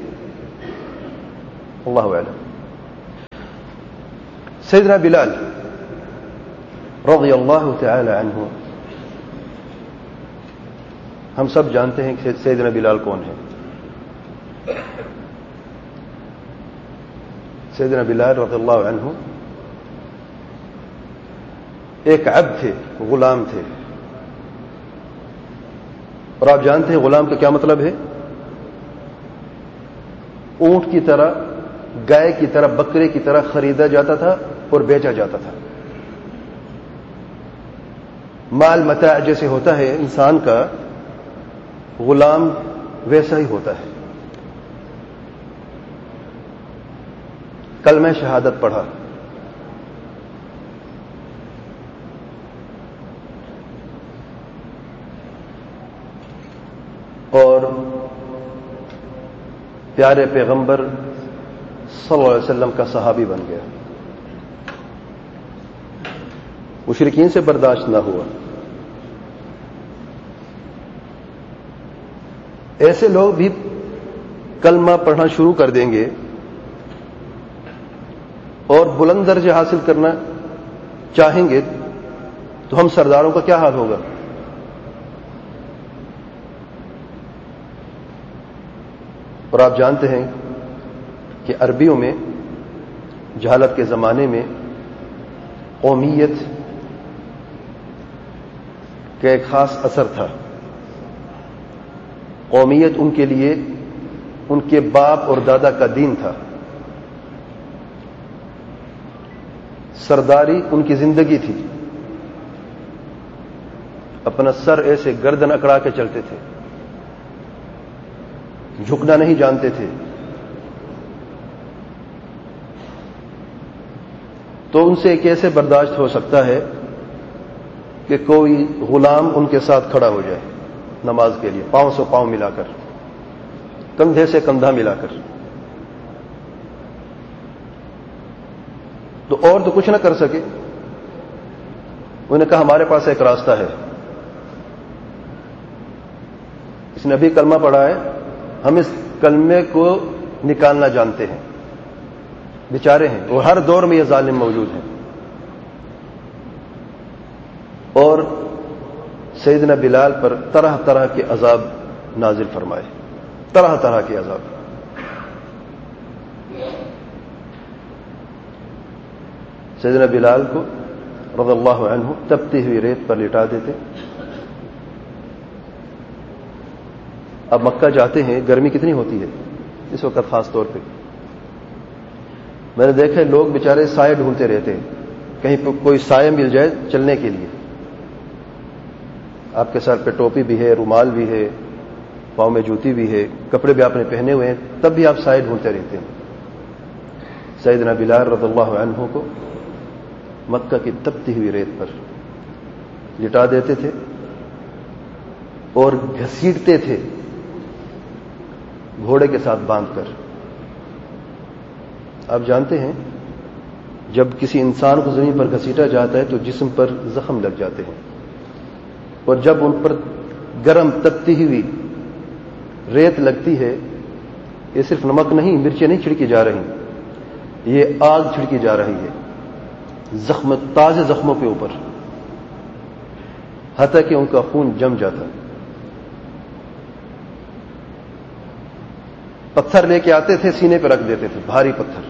اللہ اعلم. سیدنا بلال رضی اللہ تعالی عنہ، ہم سب جانتے ہیں کہ سیدنا بلال کون ہے. سیدنا بلال رضی اللہ عنہ ایک عبد تھے، غلام تھے. اور آپ جانتے ہیں غلام کا کیا مطلب ہے؟ اونٹ کی طرح، گائے کی طرح، بکرے کی طرح خریدا جاتا تھا اور بیچا جاتا تھا. مال متاع جیسے ہوتا ہے انسان کا، غلام ویسا ہی ہوتا ہے. کلمہ شہادت پڑھا، اور پیارے پیغمبر صلی اللہ علیہ وسلم کا صحابی بن گیا. مشرکین سے برداشت نہ ہوا. ایسے لوگ بھی کلمہ پڑھنا شروع کر دیں گے اور بلند درجے حاصل کرنا چاہیں گے تو ہم سرداروں کا کیا حال ہوگا؟ اور آپ جانتے ہیں کہ عربیوں میں جہالت کے زمانے میں قومیت کا ایک خاص اثر تھا. قومیت ان کے لیے ان کے باپ اور دادا کا دین تھا. سرداری ان کی زندگی تھی. اپنا سر ایسے گردن اکڑا کے چلتے تھے، جھکنا نہیں جانتے تھے. تو ان سے کیسے برداشت ہو سکتا ہے کہ کوئی غلام ان کے ساتھ کھڑا ہو جائے نماز کے لیے، پاؤں سے پاؤں ملا کر، کندھے سے کندھا ملا کر؟ تو اور تو کچھ نہ کر سکے. انہوں نے کہا ہمارے پاس ایک راستہ ہے. اس نے ابھی کلمہ پڑھا ہے، ہم اس کلمے کو نکالنا جانتے ہیں. بیچارے ہیں، اور ہر دور میں یہ ظالم موجود ہیں. اور سیدنا بلال پر طرح طرح کے عذاب نازل فرمائے، طرح طرح کے عذاب. سیدنا بلال کو رضی اللہ عنہ تپتی ہوئی ریت پر لٹا دیتے. اب مکہ جاتے ہیں، گرمی کتنی ہوتی ہے اس وقت خاص طور پہ. میں نے دیکھا لوگ بیچارے سائے ڈھونڈتے رہتے ہیں، کہیں پہ کوئی سائے مل جائے چلنے کے لیے. آپ کے سر پہ ٹوپی بھی ہے، رومال بھی ہے، پاؤں میں جوتی بھی ہے، کپڑے بھی آپ نے پہنے ہوئے ہیں، تب بھی آپ سائے ڈھونڈتے رہتے ہیں. سیدنا بلال رضی اللہ عنہ کو مکہ کی تپتی ہوئی ریت پر لٹا دیتے تھے اور گھسیٹتے تھے گھوڑے کے ساتھ باندھ کر. آپ جانتے ہیں جب کسی انسان کو زمین پر گھسیٹا جاتا ہے تو جسم پر زخم لگ جاتے ہیں، اور جب ان پر گرم تپتی ہوئی ریت لگتی ہے، یہ صرف نمک نہیں، مرچیں نہیں چھڑکی جا رہی، یہ آگ چھڑکی جا رہی ہے زخم، تازے زخموں کے اوپر، حتیٰ کہ ان کا خون جم جاتا. پتھر لے کے آتے تھے، سینے پہ رکھ دیتے تھے، بھاری پتھر.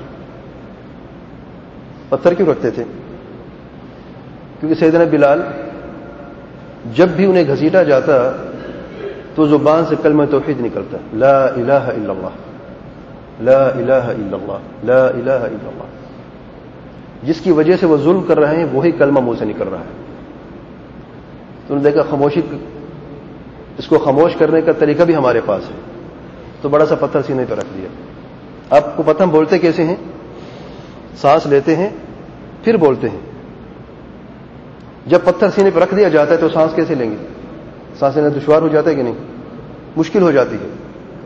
پتھر کیوں رکھتے تھے؟ کیونکہ سیدنا بلال جب بھی انہیں گھسیٹا جاتا تو زبان سے کلمہ توحید نکلتا، لا الہ الا اللہ، لا الہ الا اللہ، لا الہ الا اللہ. جس کی وجہ سے وہ ظلم کر رہے ہیں وہی کلمہ منہ سے نکل رہا ہے. تو انہوں نے دیکھا خاموشی، اس کو خاموش کرنے کا طریقہ بھی ہمارے پاس ہے، تو بڑا سا پتھر سینے پہ رکھ دیا. آپ کو پتہ ہم بولتے کیسے ہیں؟ سانس لیتے ہیں پھر بولتے ہیں. جب پتھر سینے پہ رکھ دیا جاتا ہے تو سانس کیسے لیں گے؟ سانس لینا دشوار ہو جاتا ہے کہ نہیں؟ مشکل ہو جاتی ہے.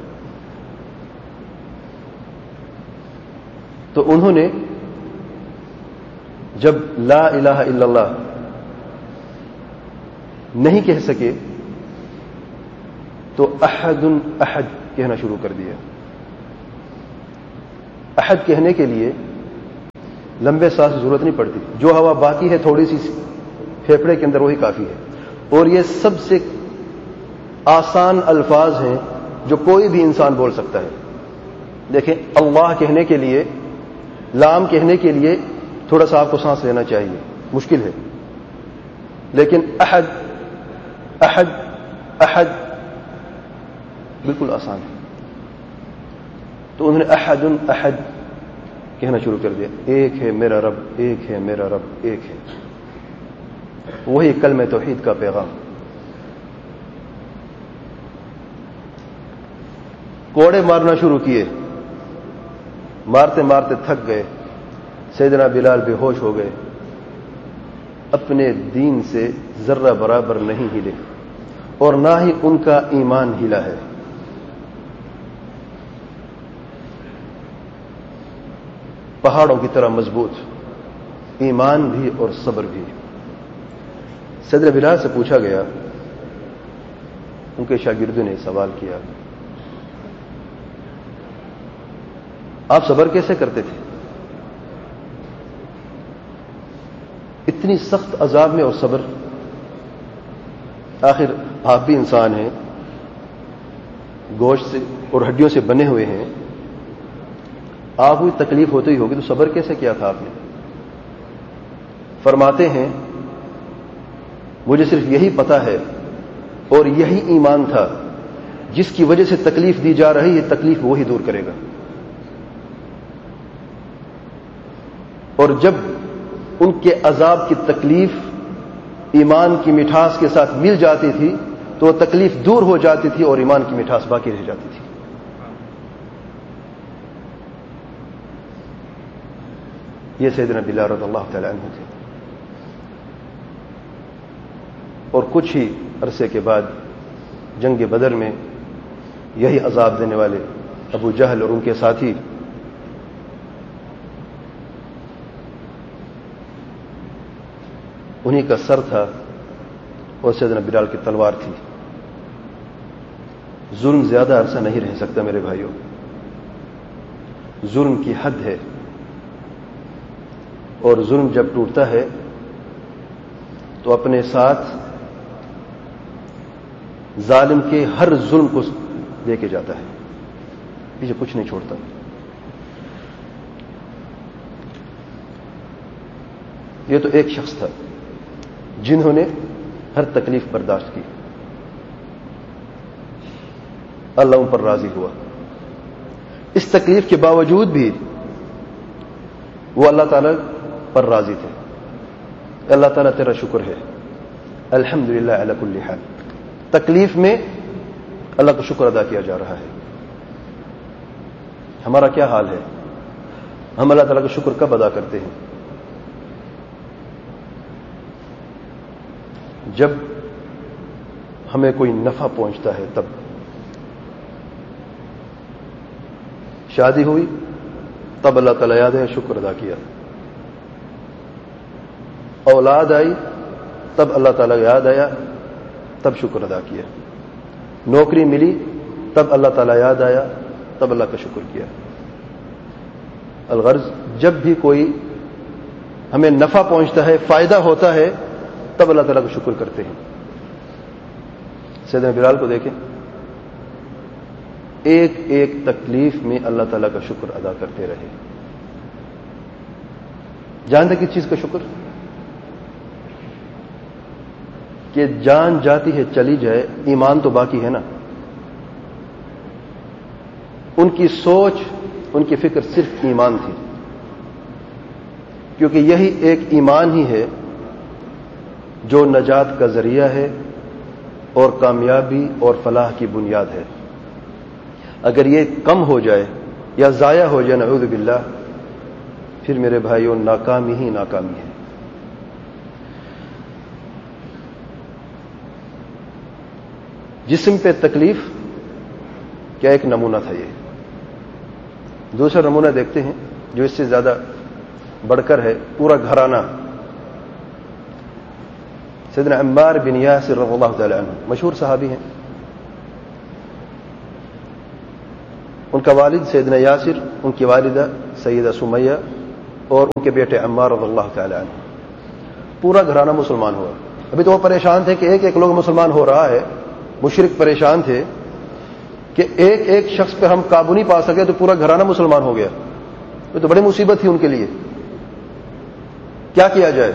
تو انہوں نے جب لا الہ الا اللہ نہیں کہہ سکے تو احد احد کہنا شروع کر دیا. احد کہنے کے لیے لمبے سانس کی ضرورت نہیں پڑتی. جو ہوا باقی ہے تھوڑی سی پھیپھڑے کے اندر وہی کافی ہے. اور یہ سب سے آسان الفاظ ہیں جو کوئی بھی انسان بول سکتا ہے. دیکھیں اللہ کہنے کے لیے لام کہنے کے لیے تھوڑا سا آپ کو سانس لینا چاہیے, مشکل ہے. لیکن احد احد احد بالکل آسان ہے. تو انہوں نے احد احد کہنا شروع کر دیا. ایک ہے میرا رب, ایک ہے میرا رب, ایک ہے. وہی کلمہ توحید کا پیغام. کوڑے مارنا شروع کیے, مارتے مارتے تھک گئے. سیدنا بلال بے ہوش ہو گئے. اپنے دین سے ذرہ برابر نہیں ہلے اور نہ ہی ان کا ایمان ہلا ہے. پہاڑوں کی طرح مضبوط, ایمان بھی اور صبر بھی. سیدنا بلال سے پوچھا گیا, ان کے شاگردوں نے سوال کیا, آپ صبر کیسے کرتے تھے؟ اتنی سخت عذاب میں اور صبر. آخر آپ بھی انسان ہیں, گوشت سے اور ہڈیوں سے بنے ہوئے ہیں, آپ کو تکلیف ہوتی ہی ہوگی, تو صبر کیسے کیا تھا آپ نے؟ فرماتے ہیں مجھے صرف یہی پتا ہے اور یہی ایمان تھا جس کی وجہ سے تکلیف دی جا رہی ہے, تکلیف وہی دور کرے گا. اور جب ان کے عذاب کی تکلیف ایمان کی مٹھاس کے ساتھ مل جاتی تھی تو وہ تکلیف دور ہو جاتی تھی اور ایمان کی مٹھاس باقی رہ جاتی تھی. یہ سیدنا بلال رضی اللہ تعالی عنہ تھے. اور کچھ ہی عرصے کے بعد جنگ بدر میں یہی عذاب دینے والے ابو جہل اور ان کے ساتھی انہی کا سر تھا اور سیدنا بلال کی تلوار تھی. ظلم زیادہ عرصہ نہیں رہ سکتا میرے بھائیوں. ظلم کی حد ہے, اور ظلم جب ٹوٹتا ہے تو اپنے ساتھ ظالم کے ہر ظلم کو لے کے جاتا ہے, پیچھے کچھ نہیں چھوڑتا. یہ تو ایک شخص تھا جنہوں نے ہر تکلیف برداشت کی. اللہ ان پر راضی ہوا. اس تکلیف کے باوجود بھی وہ اللہ تعالی پر راضی تھے. اللہ تعالیٰ تیرا شکر ہے, الحمدللہ علی کل حال. تکلیف میں اللہ کا شکر ادا کیا جا رہا ہے. ہمارا کیا حال ہے؟ ہم اللہ تعالیٰ کا شکر کب ادا کرتے ہیں؟ جب ہمیں کوئی نفع پہنچتا ہے تب. شادی ہوئی تب اللہ تعالیٰ یاد ہے, شکر ادا کیا. اولاد آئی تب اللہ تعالیٰ یاد آیا, تب شکر ادا کیا. نوکری ملی تب اللہ تعالیٰ یاد آیا, تب اللہ کا شکر کیا. الغرض جب بھی کوئی ہمیں نفع پہنچتا ہے, فائدہ ہوتا ہے, تب اللہ تعالیٰ کا شکر کرتے ہیں. سیدنا بلال کو دیکھیں, ایک ایک تکلیف میں اللہ تعالیٰ کا شکر ادا کرتے رہے. جانتے کس چیز کا شکر؟ کہ جان جاتی ہے چلی جائے, ایمان تو باقی ہے نا. ان کی سوچ, ان کی فکر صرف ایمان تھی, کیونکہ یہی ایک ایمان ہی ہے جو نجات کا ذریعہ ہے اور کامیابی اور فلاح کی بنیاد ہے. اگر یہ کم ہو جائے یا ضائع ہو جائے نعوذ باللہ, پھر میرے بھائیوں ناکامی ہی ناکامی ہے. جسم پہ تکلیف کیا ایک نمونہ تھا یہ. دوسرا نمونہ دیکھتے ہیں جو اس سے زیادہ بڑھ کر ہے, پورا گھرانہ. سیدنا عمار بن یاسر رضی اللہ تعالی عنہ مشہور صحابی ہیں. ان کا والد سیدنا یاسر، ان کی والدہ سیدہ سمیہ اور ان کے بیٹے عمار رضی اللہ تعالی عنہ، پورا گھرانہ مسلمان ہوا۔ ابھی تو وہ پریشان تھے کہ ایک ایک لوگ مسلمان ہو رہا ہے، مشرک پریشان تھے کہ ایک ایک شخص پہ ہم قابو نہیں پا سکے تو پورا گھرانہ مسلمان ہو گیا، یہ تو بڑی مصیبت تھی ان کے لیے، کیا کیا جائے؟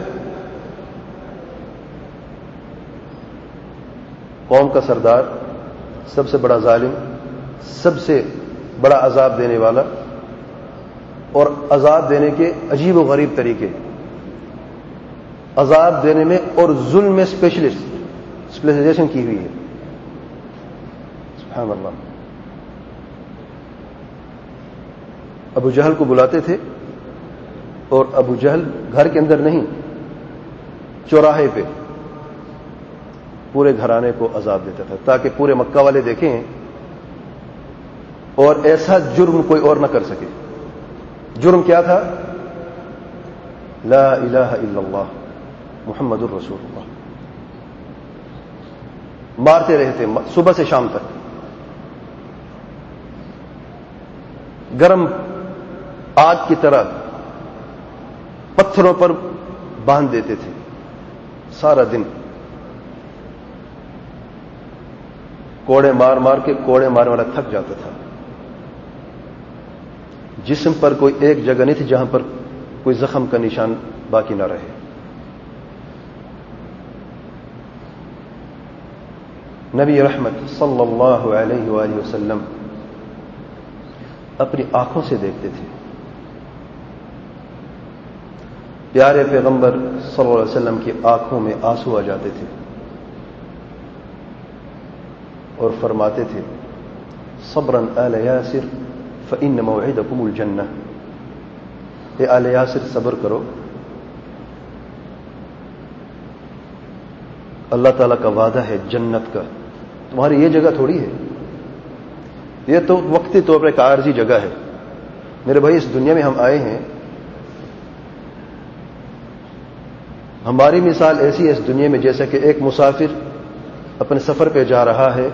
قوم کا سردار، سب سے بڑا ظالم، سب سے بڑا عذاب دینے والا اور عذاب دینے کے عجیب و غریب طریقے، عذاب دینے میں اور ظلم میں اسپیشلسٹ اسپیشلائزیشن کی ہوئی ہے، سبحان اللہ۔ ابو جہل کو بلاتے تھے اور ابو جہل گھر کے اندر نہیں، چوراہے پہ پورے گھرانے کو عذاب دیتا تھا تاکہ پورے مکہ والے دیکھیں اور ایسا جرم کوئی اور نہ کر سکے۔ جرم کیا تھا؟ لا الہ الا اللہ محمد الرسول اللہ، مارتے رہتے صبح سے شام تک، گرم آگ کی طرح پتھروں پر باندھ دیتے تھے سارا دن، کوڑے مار مار کے، کوڑے مارنے والا تھک جاتا تھا، جسم پر کوئی ایک جگہ نہیں تھی جہاں پر کوئی زخم کا نشان باقی نہ رہے۔ نبی رحمت صلی اللہ علیہ وآلہ وسلم اپنی آنکھوں سے دیکھتے تھے، پیارے پیغمبر صلی اللہ علیہ وسلم کی آنکھوں میں آنسو آ جاتے تھے اور فرماتے تھے صبرا آل یاسر فإن موعدکم الجنہ، اے آل یاسر صبر کرو، اللہ تعالیٰ کا وعدہ ہے جنت کا، تمہاری یہ جگہ تھوڑی ہے، یہ تو وقتی طور پر ایک عارضی جگہ ہے۔ میرے بھائی اس دنیا میں ہم آئے ہیں، ہماری مثال ایسی ہے اس دنیا میں جیسا کہ ایک مسافر اپنے سفر پہ جا رہا ہے،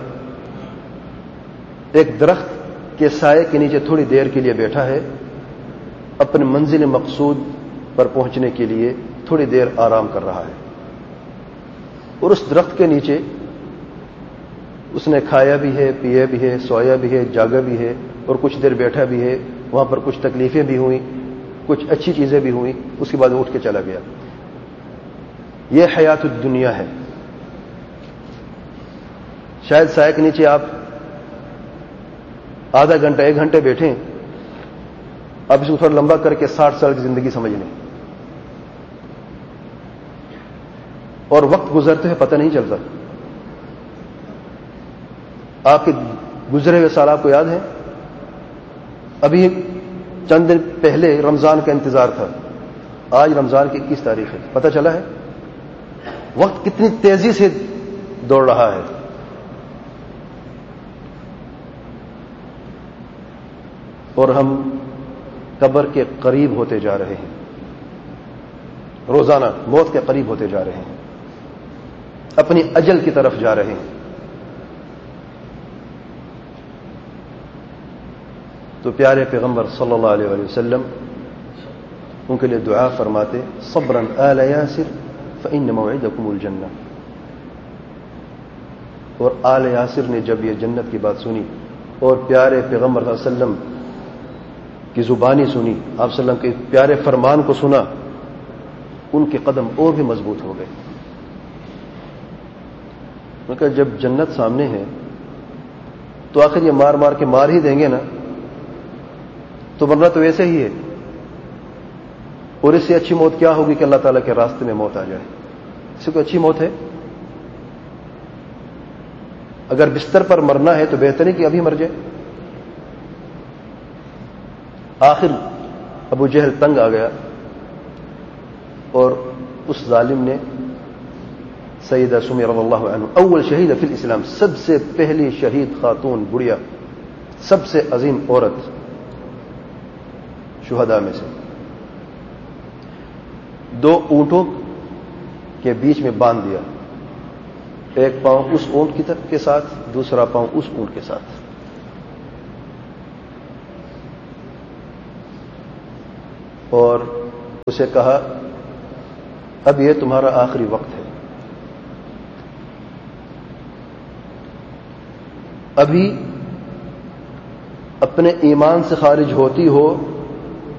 ایک درخت کے سائے کے نیچے تھوڑی دیر کے لیے بیٹھا ہے، اپنے منزل مقصود پر پہنچنے کے لیے تھوڑی دیر آرام کر رہا ہے، اور اس درخت کے نیچے اس نے کھایا بھی ہے، پیا بھی ہے، سویا بھی ہے، جاگا بھی ہے، اور کچھ دیر بیٹھا بھی ہے، وہاں پر کچھ تکلیفیں بھی ہوئیں، کچھ اچھی چیزیں بھی ہوئیں، اس کے بعد اٹھ کے چلا گیا۔ یہ حیات الدنیا ہے۔ شاید سائے کے نیچے آپ آدھا گھنٹہ ایک گھنٹے بیٹھیں، اب اس کو تھوڑا لمبا کر کے ساٹھ سال کی زندگی سمجھ لیں، اور وقت گزرتے ہوئے پتہ نہیں چلتا۔ آپ کے گزرے ہوئے سال آپ کو یاد ہے؟ ابھی چند دن پہلے رمضان کا انتظار تھا، آج رمضان کی اکیس تاریخ ہے، پتہ چلا ہے وقت کتنی تیزی سے دوڑ رہا ہے۔ اور ہم قبر کے قریب ہوتے جا رہے ہیں، روزانہ موت کے قریب ہوتے جا رہے ہیں، اپنی اجل کی طرف جا رہے ہیں۔ تو پیارے پیغمبر صلی اللہ علیہ وآلہ وسلم ان کے لیے دعا فرماتے صبرا آل یاسر فإن موعدکم الجنہ، اور آل یاسر نے جب یہ جنت کی بات سنی اور پیارے پیغمبر صلی اللہ علیہ وسلم کی زبانی سنی، آپ صلی اللہ علیہ وسلم کے پیارے فرمان کو سنا، ان کے قدم اور بھی مضبوط ہو گئے۔ میں کہا جب جنت سامنے ہے تو آخر یہ مار مار کے مار ہی دیں گے نا، تو مرنا تو ویسے ہی ہے، اور اس سے اچھی موت کیا ہوگی کہ اللہ تعالیٰ کے راستے میں موت آ جائے؟ اس سے کوئی اچھی موت ہے؟ اگر بستر پر مرنا ہے تو بہتر ہے کہ ابھی مر جائے۔ آخر ابو جہل تنگ آ گیا اور اس ظالم نے سیدہ سمیہ رضی اللہ عنہ، اول شہید فی الاسلام، سب سے پہلی شہید خاتون بڑھیا، سب سے عظیم عورت شہداء میں سے، دو اونٹوں کے بیچ میں باندھ دیا، ایک پاؤں اس اونٹ کی طرف کے ساتھ، دوسرا پاؤں اس اونٹ کے ساتھ، اور اسے کہا اب یہ تمہارا آخری وقت ہے، ابھی اپنے ایمان سے خارج ہوتی ہو